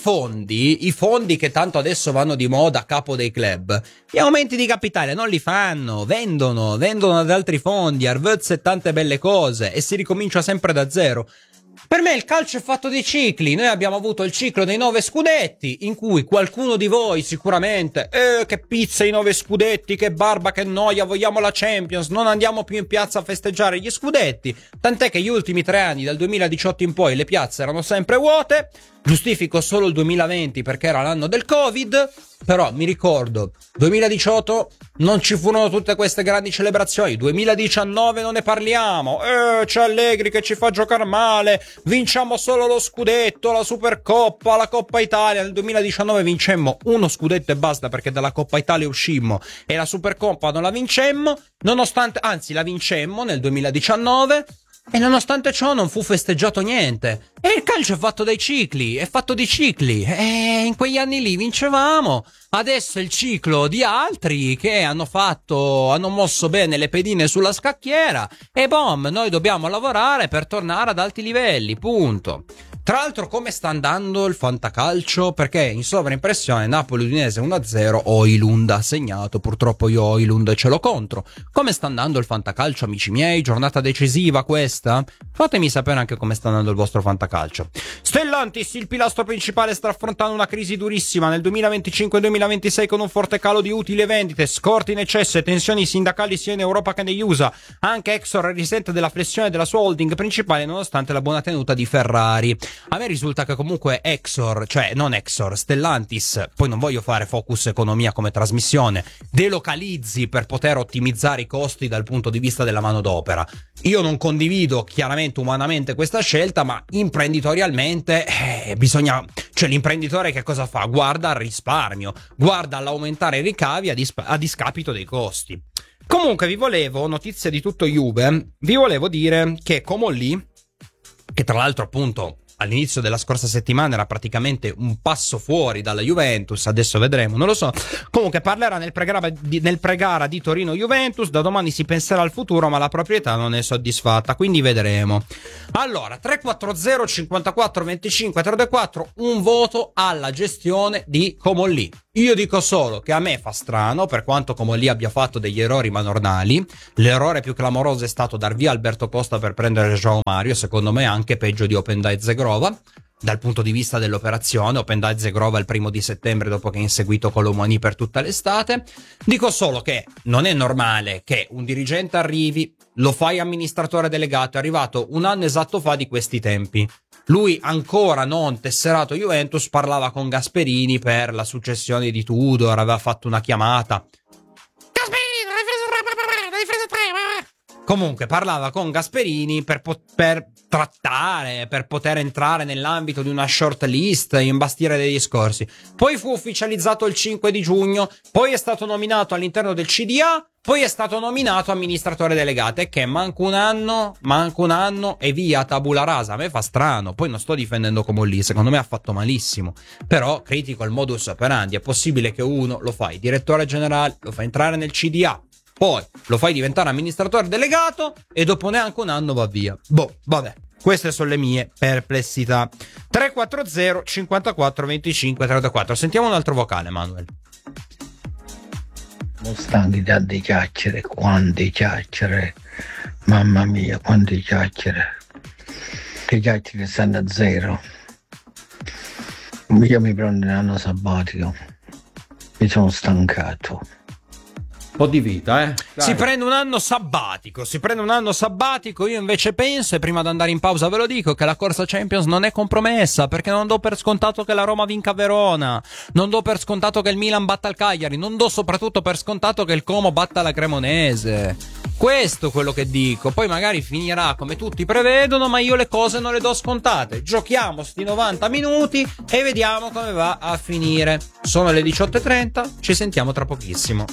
fondi che tanto adesso vanno di moda a capo dei club, gli aumenti di capitale non li fanno, vendono ad altri fondi, Arvez e tante belle cose, e si ricomincia sempre da zero. Per me il calcio è fatto di cicli. Noi abbiamo avuto il ciclo dei 9 scudetti, in cui qualcuno di voi sicuramente che pizza i 9 scudetti, che barba, che noia, vogliamo la Champions, non andiamo più in piazza a festeggiare gli scudetti. Tant'è che gli ultimi 3 anni, dal 2018 in poi, le piazze erano sempre vuote. Giustifico solo il 2020 perché era l'anno del Covid, però mi ricordo 2018 non ci furono tutte queste grandi celebrazioni, 2019 non ne parliamo, c'è Allegri che ci fa giocare male, vinciamo solo lo scudetto, la Supercoppa, la Coppa Italia. Nel 2019 vincemmo uno scudetto e basta, perché dalla Coppa Italia uscimmo e la Supercoppa non la vincemmo, nonostante, anzi la vincemmo nel 2019. E nonostante ciò non fu festeggiato niente. E il calcio è fatto dai cicli, è fatto di cicli. E in quegli anni lì vincevamo. Adesso è il ciclo di altri che hanno mosso bene le pedine sulla scacchiera. E noi dobbiamo lavorare per tornare ad alti livelli, punto. Tra l'altro, come sta andando il fantacalcio? Perché in sovraimpressione Napoli-Udinese 1-0, Højlund ha segnato, purtroppo io Højlund ce l'ho contro. Come sta andando il fantacalcio, amici miei? Giornata decisiva questa? Fatemi sapere anche come sta andando il vostro fantacalcio. Stellantis, il pilastro principale, sta affrontando una crisi durissima nel 2025-2026 con un forte calo di utili e vendite, scorte in eccesso e tensioni sindacali sia in Europa che negli USA. Anche Exor risente della flessione della sua holding principale nonostante la buona tenuta di Ferrari. A me risulta che comunque Stellantis, poi non voglio fare focus economia come trasmissione, delocalizzi per poter ottimizzare i costi dal punto di vista della manodopera. Io non condivido chiaramente umanamente questa scelta, ma imprenditorialmente bisogna, cioè l'imprenditore che cosa fa? Guarda al risparmio, guarda all'aumentare i ricavi a discapito dei costi. Comunque notizia di tutto Juve, vi volevo dire che Comolli, che tra l'altro appunto all'inizio della scorsa settimana era praticamente un passo fuori dalla Juventus, adesso vedremo, non lo so. Comunque parlerà nel pre-gara di Torino-Juventus, da domani si penserà al futuro, ma la proprietà non è soddisfatta, quindi vedremo. Allora, 340 54 25 34, un voto alla gestione di Comolli. Io dico solo che a me fa strano, per quanto Comolli abbia fatto degli errori manornali. L'errore più clamoroso è stato dar via Alberto Costa per prendere João Mario, secondo me anche peggio di Opendai Zegrova. Dal punto di vista dell'operazione, Opendai Zegrova il 1 settembre dopo che ha inseguito Colomani per tutta l'estate. Dico solo che non è normale che un dirigente arrivi, lo fai amministratore delegato, è arrivato un anno esatto fa di questi tempi. Lui ancora non tesserato Juventus parlava con Gasperini per la successione di Tudor, aveva fatto una chiamata. Comunque parlava con Gasperini per trattare, per poter entrare nell'ambito di una short list, imbastire dei discorsi. Poi fu ufficializzato il 5 di giugno, poi è stato nominato all'interno del CDA, poi è stato nominato amministratore delegato, e che manca un anno e via tabula rasa. A me fa strano, poi non sto difendendo Comolli, secondo me ha fatto malissimo, però critico il modus operandi. È possibile che uno lo fai direttore generale, lo fai entrare nel CDA, poi lo fai diventare amministratore delegato e dopo neanche un anno va via. Vabbè, queste sono le mie perplessità. 340 54 25 34. Sentiamo un altro vocale, Manuel. Non stanchi di chiacchiere, quante chiacchiere, mamma mia, quante chiacchiere. Le chiacchiere stanno a zero. Io mi prendo un anno sabbatico, mi sono stancato. Un po' di vita, Dai. Si prende un anno sabbatico. Io invece penso, e prima di andare in pausa ve lo dico, che la corsa Champions non è compromessa, perché non do per scontato che la Roma vinca a Verona, non do per scontato che il Milan batta il Cagliari, non do soprattutto per scontato che il Como batta la Cremonese. Questo è quello che dico. Poi magari finirà come tutti prevedono, ma io le cose non le do scontate. Giochiamo sti 90 minuti e vediamo come va a finire. Sono le 18:30, ci sentiamo tra pochissimo.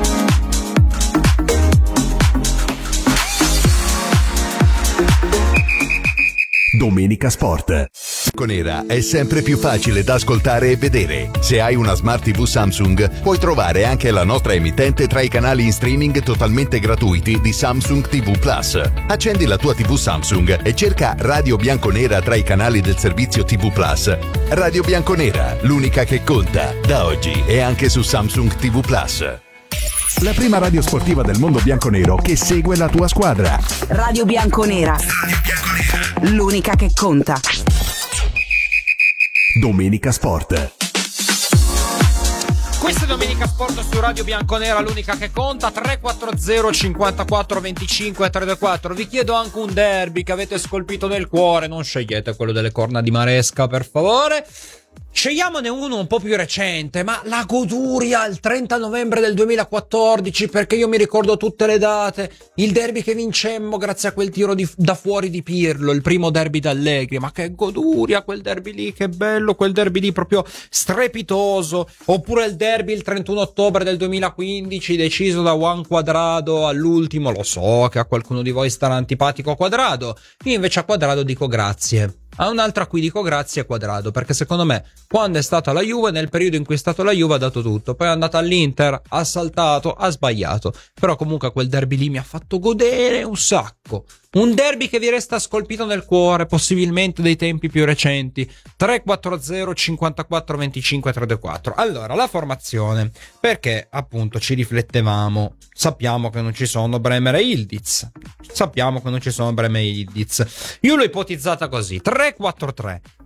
Domenica Sport. Bianconera è sempre più facile da ascoltare e vedere. Se hai una Smart TV Samsung, puoi trovare anche la nostra emittente tra i canali in streaming totalmente gratuiti di Samsung TV Plus. Accendi la tua TV Samsung e cerca Radio Bianconera tra i canali del servizio TV Plus. Radio Bianconera, l'unica che conta, da oggi e anche su Samsung TV Plus. La prima radio sportiva del mondo bianconero che segue la tua squadra. Radio Bianconera. L'unica che conta. Domenica Sport. Questa è Domenica Sport su Radio Bianconera, l'unica che conta. 340 54 25 34. Vi chiedo anche un derby che avete scolpito nel cuore. Non scegliete quello delle corna di Maresca, per favore. Scegliamone uno un po' più recente, ma la Goduria il 30 novembre del 2014, perché io mi ricordo tutte le date. Il derby che vincemmo grazie a quel tiro da fuori di Pirlo, il primo derby d'Allegri. Ma che Goduria quel derby lì, che bello quel derby lì, proprio strepitoso. Oppure il derby il 31 ottobre del 2015 deciso da Juan Cuadrado all'ultimo. Lo so che a qualcuno di voi starà antipatico Cuadrado, io invece a Cuadrado dico grazie. A un'altra qui dico grazie a Cuadrado, perché secondo me quando è stata la Juve, nel periodo in cui è stato la Juve, ha dato tutto. Poi è andata all'Inter, ha saltato, ha sbagliato, però comunque quel derby lì mi ha fatto godere un sacco. Un derby che vi resta scolpito nel cuore, possibilmente dei tempi più recenti. 340 54 25 34. Allora, la formazione, perché appunto ci riflettevamo. Sappiamo che non ci sono Bremer e Yildiz. Io l'ho ipotizzata così: 3-4-3.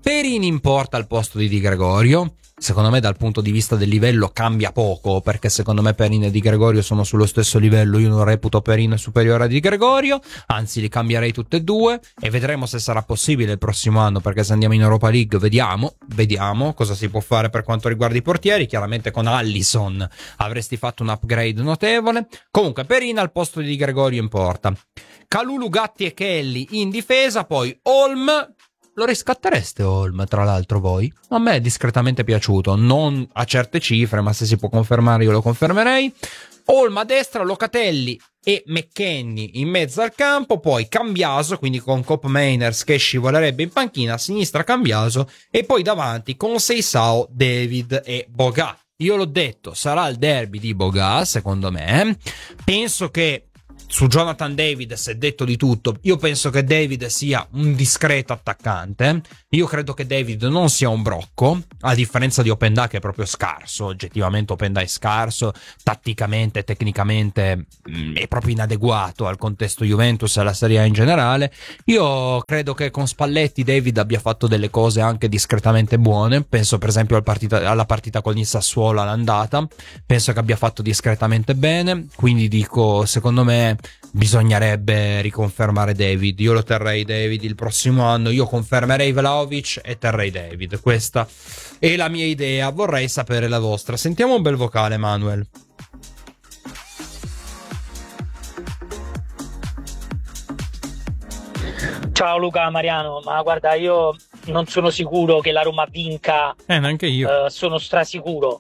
Perin in porta al posto di Gregorio. Secondo me dal punto di vista del livello cambia poco, perché secondo me Perin e Di Gregorio sono sullo stesso livello. Io non reputo Perin superiore a Di Gregorio, anzi li cambierei tutte e due, e vedremo se sarà possibile il prossimo anno, perché se andiamo in Europa League vediamo cosa si può fare per quanto riguarda i portieri. Chiaramente con Allison avresti fatto un upgrade notevole. Comunque Perin al posto di Di Gregorio in porta, Kalulu, Gatti e Kelly in difesa, poi Holm. Lo riscattereste Holm, tra l'altro, voi? A me è discretamente piaciuto, non a certe cifre, ma se si può confermare io lo confermerei. Holm a destra, Locatelli e McKennie in mezzo al campo, poi Cambiaso, quindi con Cop Mainers che scivolerebbe in panchina, a sinistra Cambiaso, e poi davanti con Seisao, David e Boga. Io l'ho detto, sarà il derby di Boga, secondo me. Penso che su Jonathan David si è detto di tutto. Io penso che David sia un discreto attaccante. Io credo che David non sia un brocco, a differenza di Openda, che è proprio scarso. Oggettivamente Openda è scarso, tatticamente, tecnicamente è proprio inadeguato al contesto Juventus e alla Serie A in generale. Io credo che con Spalletti David abbia fatto delle cose anche discretamente buone. Penso per esempio alla partita con il Sassuolo all'andata, penso che abbia fatto discretamente bene, quindi dico, secondo me bisognerebbe riconfermare David. Io lo terrei David il prossimo anno, io confermerei Vlahovic e terrei David. Questa è la mia idea, vorrei sapere la vostra. Sentiamo un bel vocale, Manuel. Ciao Luca, Mariano, ma guarda, io non sono sicuro che la Roma vinca. Neanche io. Sono strasicuro.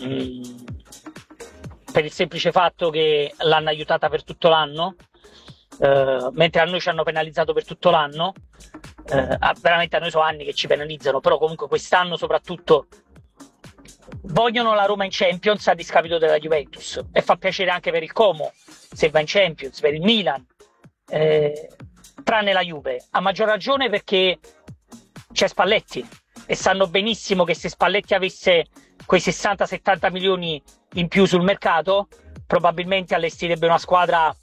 Per il semplice fatto che l'hanno aiutata per tutto l'anno, mentre a noi ci hanno penalizzato per tutto l'anno. Veramente a noi sono anni che ci penalizzano, però comunque quest'anno soprattutto vogliono la Roma in Champions a discapito della Juventus, e fa piacere anche per il Como se va in Champions, per il Milan, tranne la Juve, a maggior ragione perché c'è Spalletti e sanno benissimo che se Spalletti avesse quei 60-70 milioni in più sul mercato probabilmente allestirebbe una squadra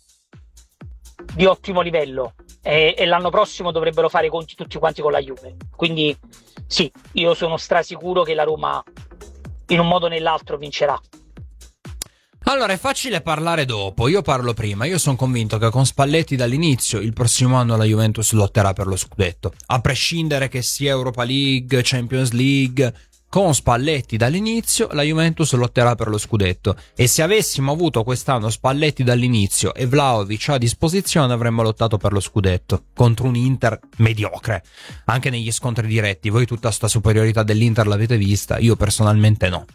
di ottimo livello, e l'anno prossimo dovrebbero fare i conti tutti quanti con la Juve. Quindi sì, io sono strasicuro che la Roma in un modo o nell'altro vincerà. Allora, è facile parlare dopo, io parlo prima. Io sono convinto che con Spalletti dall'inizio il prossimo anno la Juventus lotterà per lo scudetto, a prescindere che sia Europa League, Champions League. Con Spalletti dall'inizio la Juventus lotterà per lo scudetto, e se avessimo avuto quest'anno Spalletti dall'inizio e Vlahovic a disposizione avremmo lottato per lo scudetto contro un Inter mediocre. Anche negli scontri diretti voi tutta sta superiorità dell'Inter l'avete vista, io personalmente no,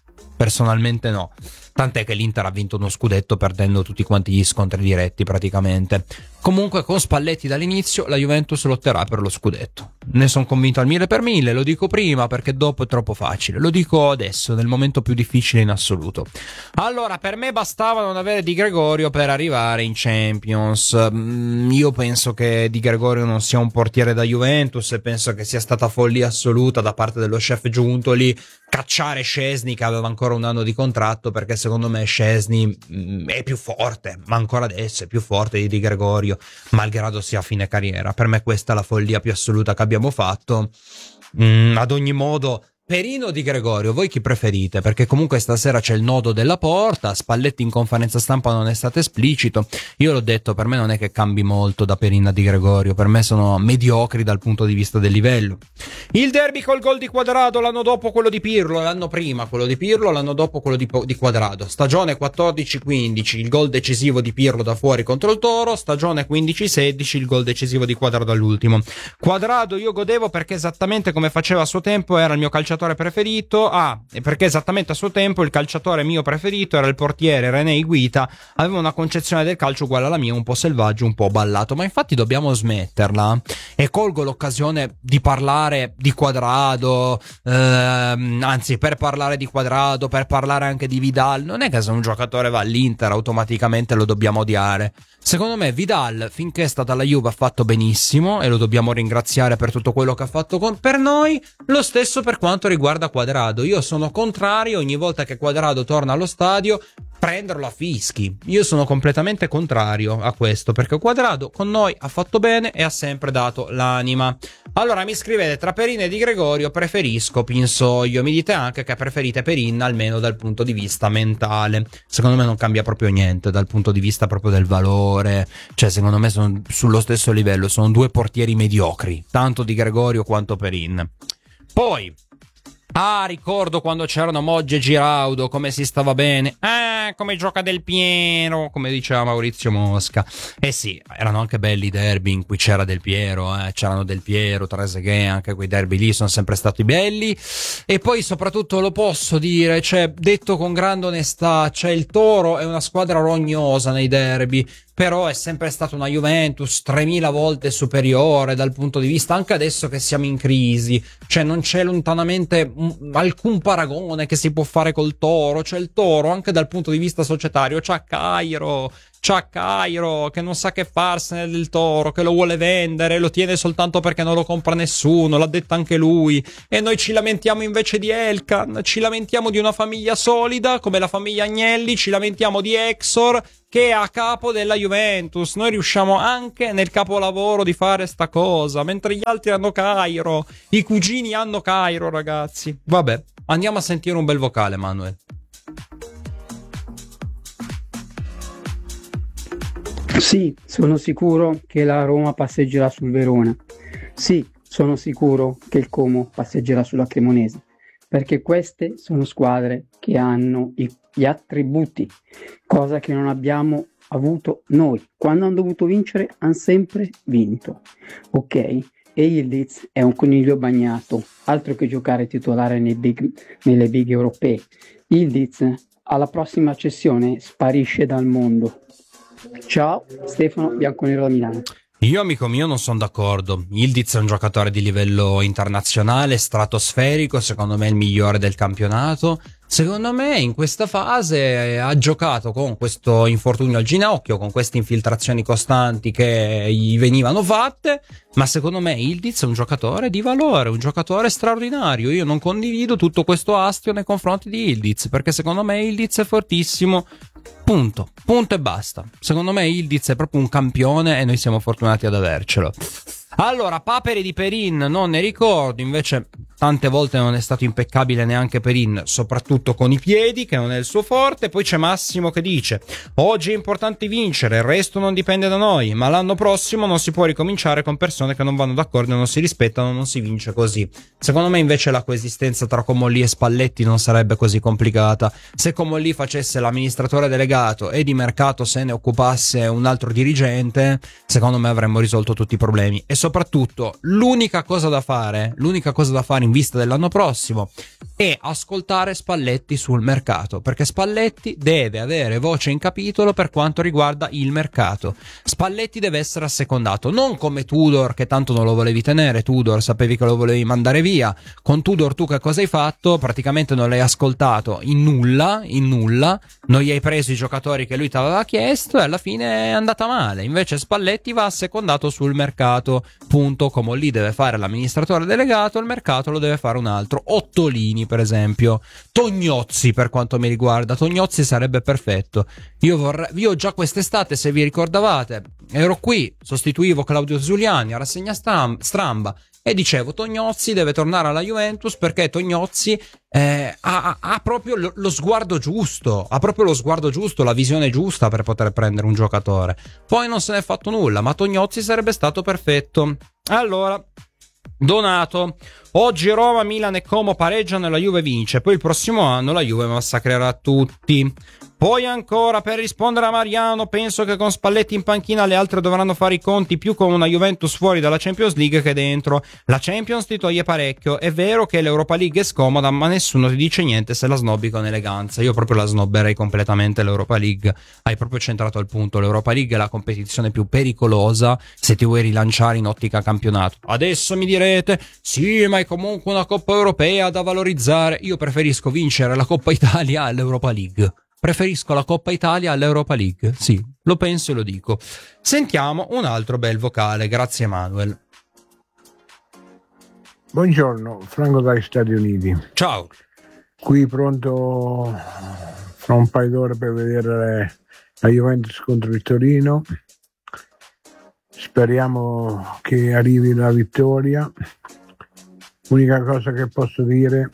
tant'è che l'Inter ha vinto uno scudetto perdendo tutti quanti gli scontri diretti praticamente. Comunque con Spalletti dall'inizio la Juventus lotterà per lo scudetto, ne sono convinto al 1000%. Lo dico prima perché dopo è troppo facile, lo dico adesso nel momento più difficile in assoluto. Allora, per me bastava non avere Di Gregorio per arrivare in Champions. Io penso che Di Gregorio non sia un portiere da Juventus, e penso che sia stata follia assoluta da parte dello chef Giuntoli cacciare Szczesny, che aveva ancora un anno di contratto, perché secondo me Szczesny è più forte, ma ancora adesso è più forte di Gregorio, malgrado sia a fine carriera. Per me questa è la follia più assoluta che abbiamo fatto. Ad ogni modo, Perino o Di Gregorio, voi chi preferite? Perché comunque stasera c'è il nodo della porta. Spalletti in conferenza stampa non è stato esplicito. Io l'ho detto, per me non è che cambi molto da Perino a Di Gregorio, per me sono mediocri dal punto di vista del livello. Il derby col gol di Quadrado, l'anno dopo quello di Pirlo, l'anno prima quello di Pirlo, l'anno dopo quello di Quadrado. Stagione 14-15, il gol decisivo di Pirlo da fuori contro il Toro. Stagione 15-16, il gol decisivo di Quadrado all'ultimo. Quadrado io godevo perché esattamente come faceva a suo tempo era il mio calciatore preferito, e perché esattamente a suo tempo il calciatore mio preferito era il portiere René Higuita, aveva una concezione del calcio uguale alla mia, un po' selvaggio, un po' ballato, ma infatti dobbiamo smetterla, e colgo l'occasione di parlare di Quadrado, anzi per parlare di Quadrado, per parlare anche di Vidal. Non è che se un giocatore va all'Inter automaticamente lo dobbiamo odiare. Secondo me Vidal finché è stata alla Juve ha fatto benissimo e lo dobbiamo ringraziare per tutto quello che ha fatto per noi. Lo stesso per quanto riguarda Quadrado. Io sono contrario ogni volta che Quadrado torna allo stadio, prenderlo a fischi. Io sono completamente contrario a questo, perché Quadrado con noi ha fatto bene e ha sempre dato l'anima. Allora mi scrivete: tra Perin e Di Gregorio preferisco Pinsoglio. Mi dite anche che preferite Perin almeno dal punto di vista mentale. Secondo me non cambia proprio niente dal punto di vista proprio del valore, cioè secondo me sono sullo stesso livello, sono due portieri mediocri, tanto Di Gregorio quanto Perin. Poi ricordo quando c'erano Moggi e Giraudo, come si stava bene. Come gioca Del Piero, come diceva Maurizio Mosca. Sì, erano anche belli i derby in cui c'era Del Piero, c'erano Del Piero, Trezeguet, anche quei derby lì sono sempre stati belli. E poi soprattutto lo posso dire, cioè, detto con grande onestà, cioè il Toro è una squadra rognosa nei derby, però è sempre stata una Juventus 3000 volte superiore dal punto di vista, anche adesso che siamo in crisi, cioè non c'è lontanamente alcun paragone che si può fare col Toro. Cioè il Toro anche dal punto di vista societario c'ha Cairo che non sa che farsene del Toro, che lo vuole vendere, lo tiene soltanto perché non lo compra nessuno, l'ha detto anche lui. E noi ci lamentiamo invece di Elkan, ci lamentiamo di una famiglia solida come la famiglia Agnelli, ci lamentiamo di Exor che è a capo della Juventus. Noi riusciamo anche nel capolavoro di fare sta cosa, mentre gli altri hanno Cairo, i cugini hanno Cairo, ragazzi. Vabbè, andiamo a sentire un bel vocale, Manuel. Sì, sono sicuro che la Roma passeggerà sul Verona. Sì, sono sicuro che il Como passeggerà sulla Cremonese, perché queste sono squadre che hanno gli attributi, cosa che non abbiamo avuto noi. Quando hanno dovuto vincere hanno sempre vinto, ok? E Yildiz è un coniglio bagnato, altro che giocare titolare nelle big europee. Yildiz alla prossima cessione sparisce dal mondo. Ciao, Stefano Bianconero da Milano. Io, amico mio, non sono d'accordo. Yildiz è un giocatore di livello internazionale, stratosferico, secondo me è il migliore del campionato. Secondo me in questa fase ha giocato con questo infortunio al ginocchio, con queste infiltrazioni costanti che gli venivano fatte, ma secondo me Yildiz è un giocatore di valore, un giocatore straordinario. Io non condivido tutto questo astio nei confronti di Yildiz, perché secondo me Yildiz è fortissimo. Punto e basta. Secondo me Yildiz è proprio un campione e noi siamo fortunati ad avercelo. Allora, papere di Perin non ne ricordo, invece tante volte non è stato impeccabile neanche Perin, soprattutto con i piedi, che non è il suo forte. Poi c'è Massimo che dice: oggi è importante vincere, il resto non dipende da noi, ma l'anno prossimo non si può ricominciare con persone che non vanno d'accordo e non si rispettano, non si vince così. Secondo me invece la coesistenza tra Comolli e Spalletti non sarebbe così complicata. Se Comolli facesse l'amministratore delegato e di mercato se ne occupasse un altro dirigente, secondo me avremmo risolto tutti i problemi. E soprattutto l'unica cosa da fare in vista dell'anno prossimo è ascoltare Spalletti sul mercato, perché Spalletti deve avere voce in capitolo per quanto riguarda il mercato. Spalletti deve essere assecondato, non come Tudor, che tanto non lo volevi tenere. Tudor sapevi che lo volevi mandare via. Con Tudor tu che cosa hai fatto? Praticamente non l'hai ascoltato in nulla, non gli hai preso i giocatori che lui ti aveva chiesto e alla fine è andata male. Invece Spalletti va assecondato sul mercato, punto. Come lì deve fare l'amministratore delegato, il mercato lo deve fare un altro. Ottolini per esempio, Tognozzi per quanto mi riguarda, Tognozzi sarebbe perfetto. Io già quest'estate, se vi ricordavate, ero qui, sostituivo Claudio Zuliani a rassegna stramba e dicevo: Tognozzi deve tornare alla Juventus, perché Tognozzi ha proprio lo sguardo giusto, la visione giusta per poter prendere un giocatore. Poi non se ne è fatto nulla, ma Tognozzi sarebbe stato perfetto. Allora, Donato: oggi Roma, Milan e Como pareggiano e la Juve vince, poi il prossimo anno la Juve massacrerà tutti. Poi ancora, per rispondere a Mariano, penso che con Spalletti in panchina le altre dovranno fare i conti più con una Juventus fuori dalla Champions League che dentro. La Champions ti toglie parecchio. È vero che l'Europa League è scomoda, ma nessuno ti dice niente se la snobbi con eleganza. Io proprio la snobberei completamente l'Europa League. Hai proprio centrato il punto. L'Europa League è la competizione più pericolosa se ti vuoi rilanciare in ottica campionato. Adesso mi direte: sì, ma è comunque una Coppa Europea da valorizzare. Io preferisco vincere la Coppa Italia all'Europa League. Preferisco la Coppa Italia all'Europa League. Sì, lo penso e lo dico. Sentiamo un altro bel vocale. Grazie, Manuel. Buongiorno, Franco dagli Stati Uniti. Ciao. Qui pronto Tra un paio d'ore per vedere la Juventus contro il Torino. Speriamo che arrivi la vittoria. L'unica cosa che posso dire,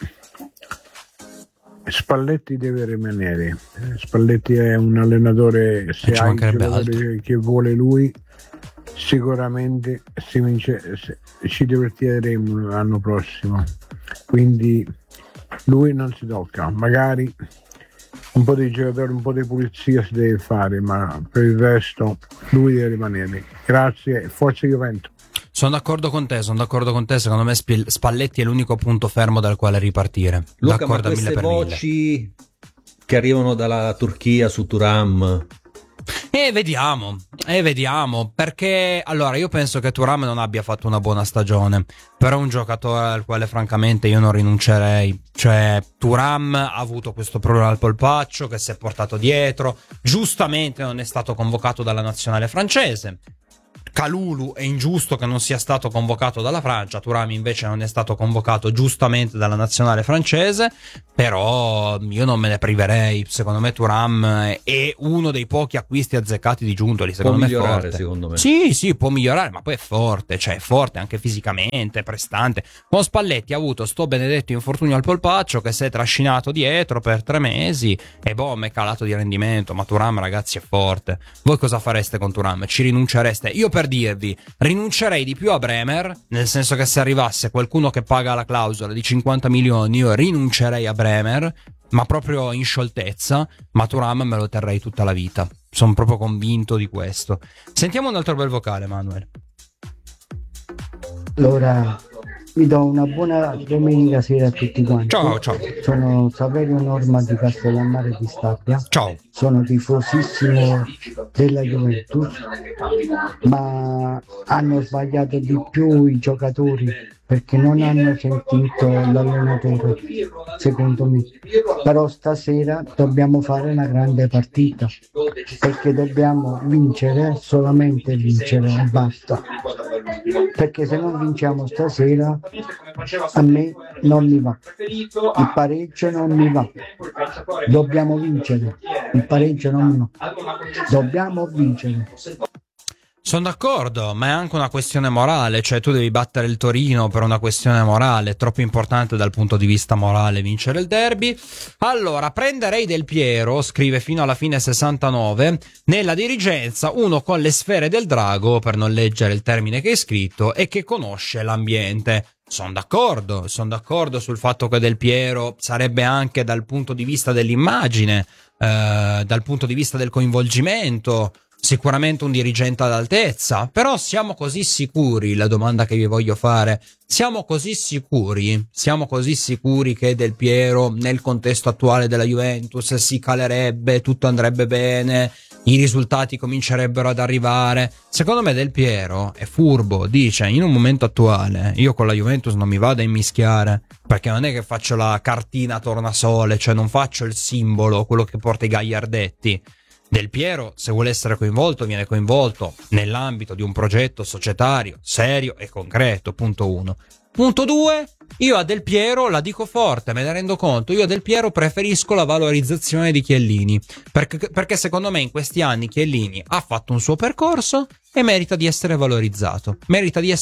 Spalletti deve rimanere. Spalletti è un allenatore, se ha il giocatore che vuole lui, sicuramente ci divertiremo l'anno prossimo. Quindi lui non si tocca, magari un po' di giocatori, un po' di pulizia si deve fare, ma per il resto lui deve rimanere. Grazie, forza Juventus. Sono d'accordo con te, secondo me Spalletti è l'unico punto fermo dal quale ripartire. Luca, d'accordo, ma queste voci che arrivano dalla Turchia su Thuram... vediamo, perché allora io penso che Thuram non abbia fatto una buona stagione, però è un giocatore al quale francamente io non rinuncerei. Cioè, Thuram ha avuto questo problema al polpaccio che si è portato dietro, giustamente non è stato convocato dalla nazionale francese. Kalulu è ingiusto che non sia stato convocato dalla Francia, Thuram invece non è stato convocato giustamente dalla nazionale francese, però io non me ne priverei. Secondo me Thuram è uno dei pochi acquisti azzeccati di Giuntoli, secondo me è forte. Secondo me. Sì, può migliorare, ma poi è forte, cioè è forte anche fisicamente, prestante. Con Spalletti ha avuto sto benedetto infortunio al polpaccio che si è trascinato dietro per 3 mesi e è calato di rendimento, ma Thuram, ragazzi, è forte. Voi cosa fareste con Thuram? Ci rinuncereste? Io per dirvi, rinuncerei di più a Bremer, nel senso che se arrivasse qualcuno che paga la clausola di 50 milioni io rinuncerei a Bremer, ma proprio in scioltezza, ma Thuram me lo terrei tutta la vita, sono proprio convinto di questo. Sentiamo un altro bel vocale, Manuel. Allora, vi do una buona domenica sera a tutti quanti. Ciao. Sono Saverio Norma di Castellammare di Stabia. Ciao. Sono tifosissimo della Juventus, ma hanno sbagliato di più i giocatori perché non hanno sentito l'allenatore, secondo me. Però stasera dobbiamo fare una grande partita perché dobbiamo vincere, solamente vincere e basta. Perché se non vinciamo stasera a me non mi va, il pareggio non mi va, dobbiamo vincere, il pareggio non mi va, dobbiamo vincere. Sono d'accordo, ma è anche una questione morale, cioè tu devi battere il Torino per una questione morale, è troppo importante dal punto di vista morale vincere il derby. Allora, prenderei Del Piero, scrive fino alla fine 69, nella dirigenza uno con le sfere del drago, per non leggere il termine che hai scritto, e che conosce l'ambiente. Sono d'accordo sul fatto che Del Piero sarebbe anche dal punto di vista dell'immagine, dal punto di vista del coinvolgimento, sicuramente un dirigente ad altezza. Però siamo così sicuri, la domanda che vi voglio fare, siamo così sicuri che Del Piero nel contesto attuale della Juventus si calerebbe, tutto andrebbe bene, i risultati comincerebbero ad arrivare? Secondo me Del Piero è furbo, dice in un momento attuale io con la Juventus non mi vado a immischiare, perché non è che faccio la cartina tornasole, cioè non faccio il simbolo, quello che porta i gagliardetti. Del Piero, se vuole essere coinvolto, viene coinvolto nell'ambito di un progetto societario serio e concreto, punto 1. Punto 2, io a Del Piero, la dico forte, me ne rendo conto, io a Del Piero preferisco la valorizzazione di Chiellini, perché secondo me in questi anni Chiellini ha fatto un suo percorso e merita di essere valorizzato, merita di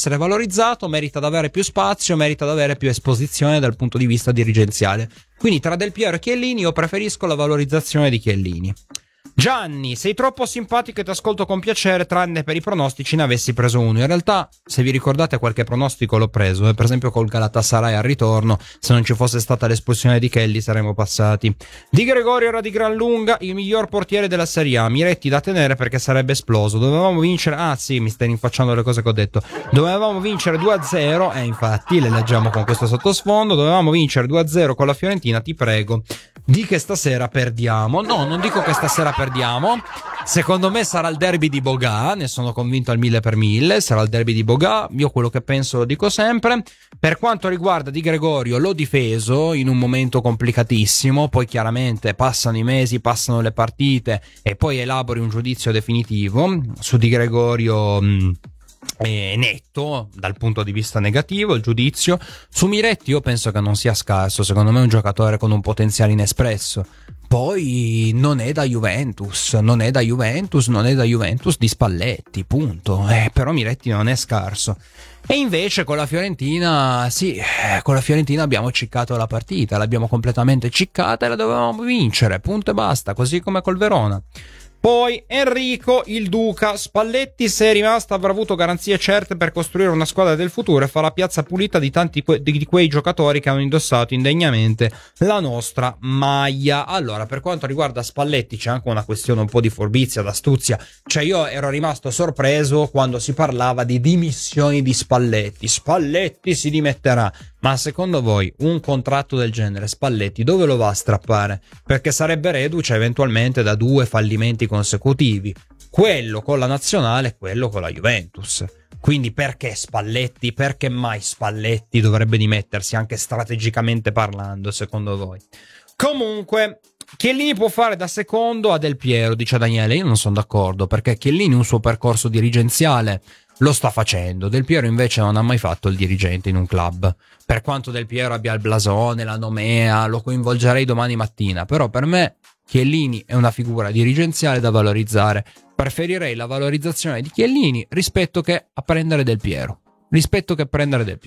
avere più spazio, merita di avere più esposizione dal punto di vista dirigenziale. Quindi tra Del Piero e Chiellini io preferisco la valorizzazione di Chiellini. Gianni, sei troppo simpatico e ti ascolto con piacere, tranne per i pronostici ne avessi preso uno. In realtà, se vi ricordate, qualche pronostico l'ho preso, per esempio col Galatasaray al ritorno, se non ci fosse stata l'espulsione di Kelly saremmo passati. Di Gregorio era di gran lunga il miglior portiere della Serie A, Miretti da tenere perché sarebbe esploso, dovevamo vincere, mi stai rinfacciando le cose che ho detto, dovevamo vincere 2-0, e infatti le leggiamo con questo sottosfondo, dovevamo vincere 2-0 con la Fiorentina, ti prego. Di che stasera perdiamo? No, non dico che stasera perdiamo. Secondo me sarà il derby di Bogà, ne sono convinto al 1000%, sarà il derby di Bogà. Io quello che penso lo dico sempre. Per quanto riguarda Di Gregorio, l'ho difeso in un momento complicatissimo, poi chiaramente passano i mesi, passano le partite e poi elabori un giudizio definitivo. Su Di Gregorio netto dal punto di vista negativo il giudizio. Su Miretti io penso che non sia scarso, secondo me è un giocatore con un potenziale inespresso. Poi non è da Juventus di Spalletti, punto. Però Miretti non è scarso. E invece con la Fiorentina, con la Fiorentina abbiamo ciccato la partita, l'abbiamo completamente ciccata e la dovevamo vincere, punto e basta, così come col Verona. Poi Enrico il Duca: Spalletti, se è rimasto, avrà avuto garanzie certe per costruire una squadra del futuro e fare la piazza pulita di tanti di quei giocatori che hanno indossato indegnamente la nostra maglia. Allora, per quanto riguarda Spalletti c'è anche una questione un po' di furbizia, d'astuzia. Cioè, io ero rimasto sorpreso quando si parlava di dimissioni di Spalletti. Spalletti si dimetterà. Ma secondo voi un contratto del genere Spalletti dove lo va a strappare? Perché sarebbe reduce eventualmente da 2 fallimenti consecutivi, quello con la nazionale e quello con la Juventus. Quindi perché Spalletti? Perché mai Spalletti dovrebbe dimettersi, anche strategicamente parlando, secondo voi? Comunque, Chiellini può fare da secondo a Del Piero, dice Daniele. Io non sono d'accordo, perché Chiellini un suo percorso dirigenziale lo sta facendo. Del Piero invece non ha mai fatto il dirigente in un club. Per quanto Del Piero abbia il blasone, la nomea, lo coinvolgerei domani mattina, però per me Chiellini è una figura dirigenziale da valorizzare. Preferirei la valorizzazione di Chiellini rispetto che a prendere Del Piero.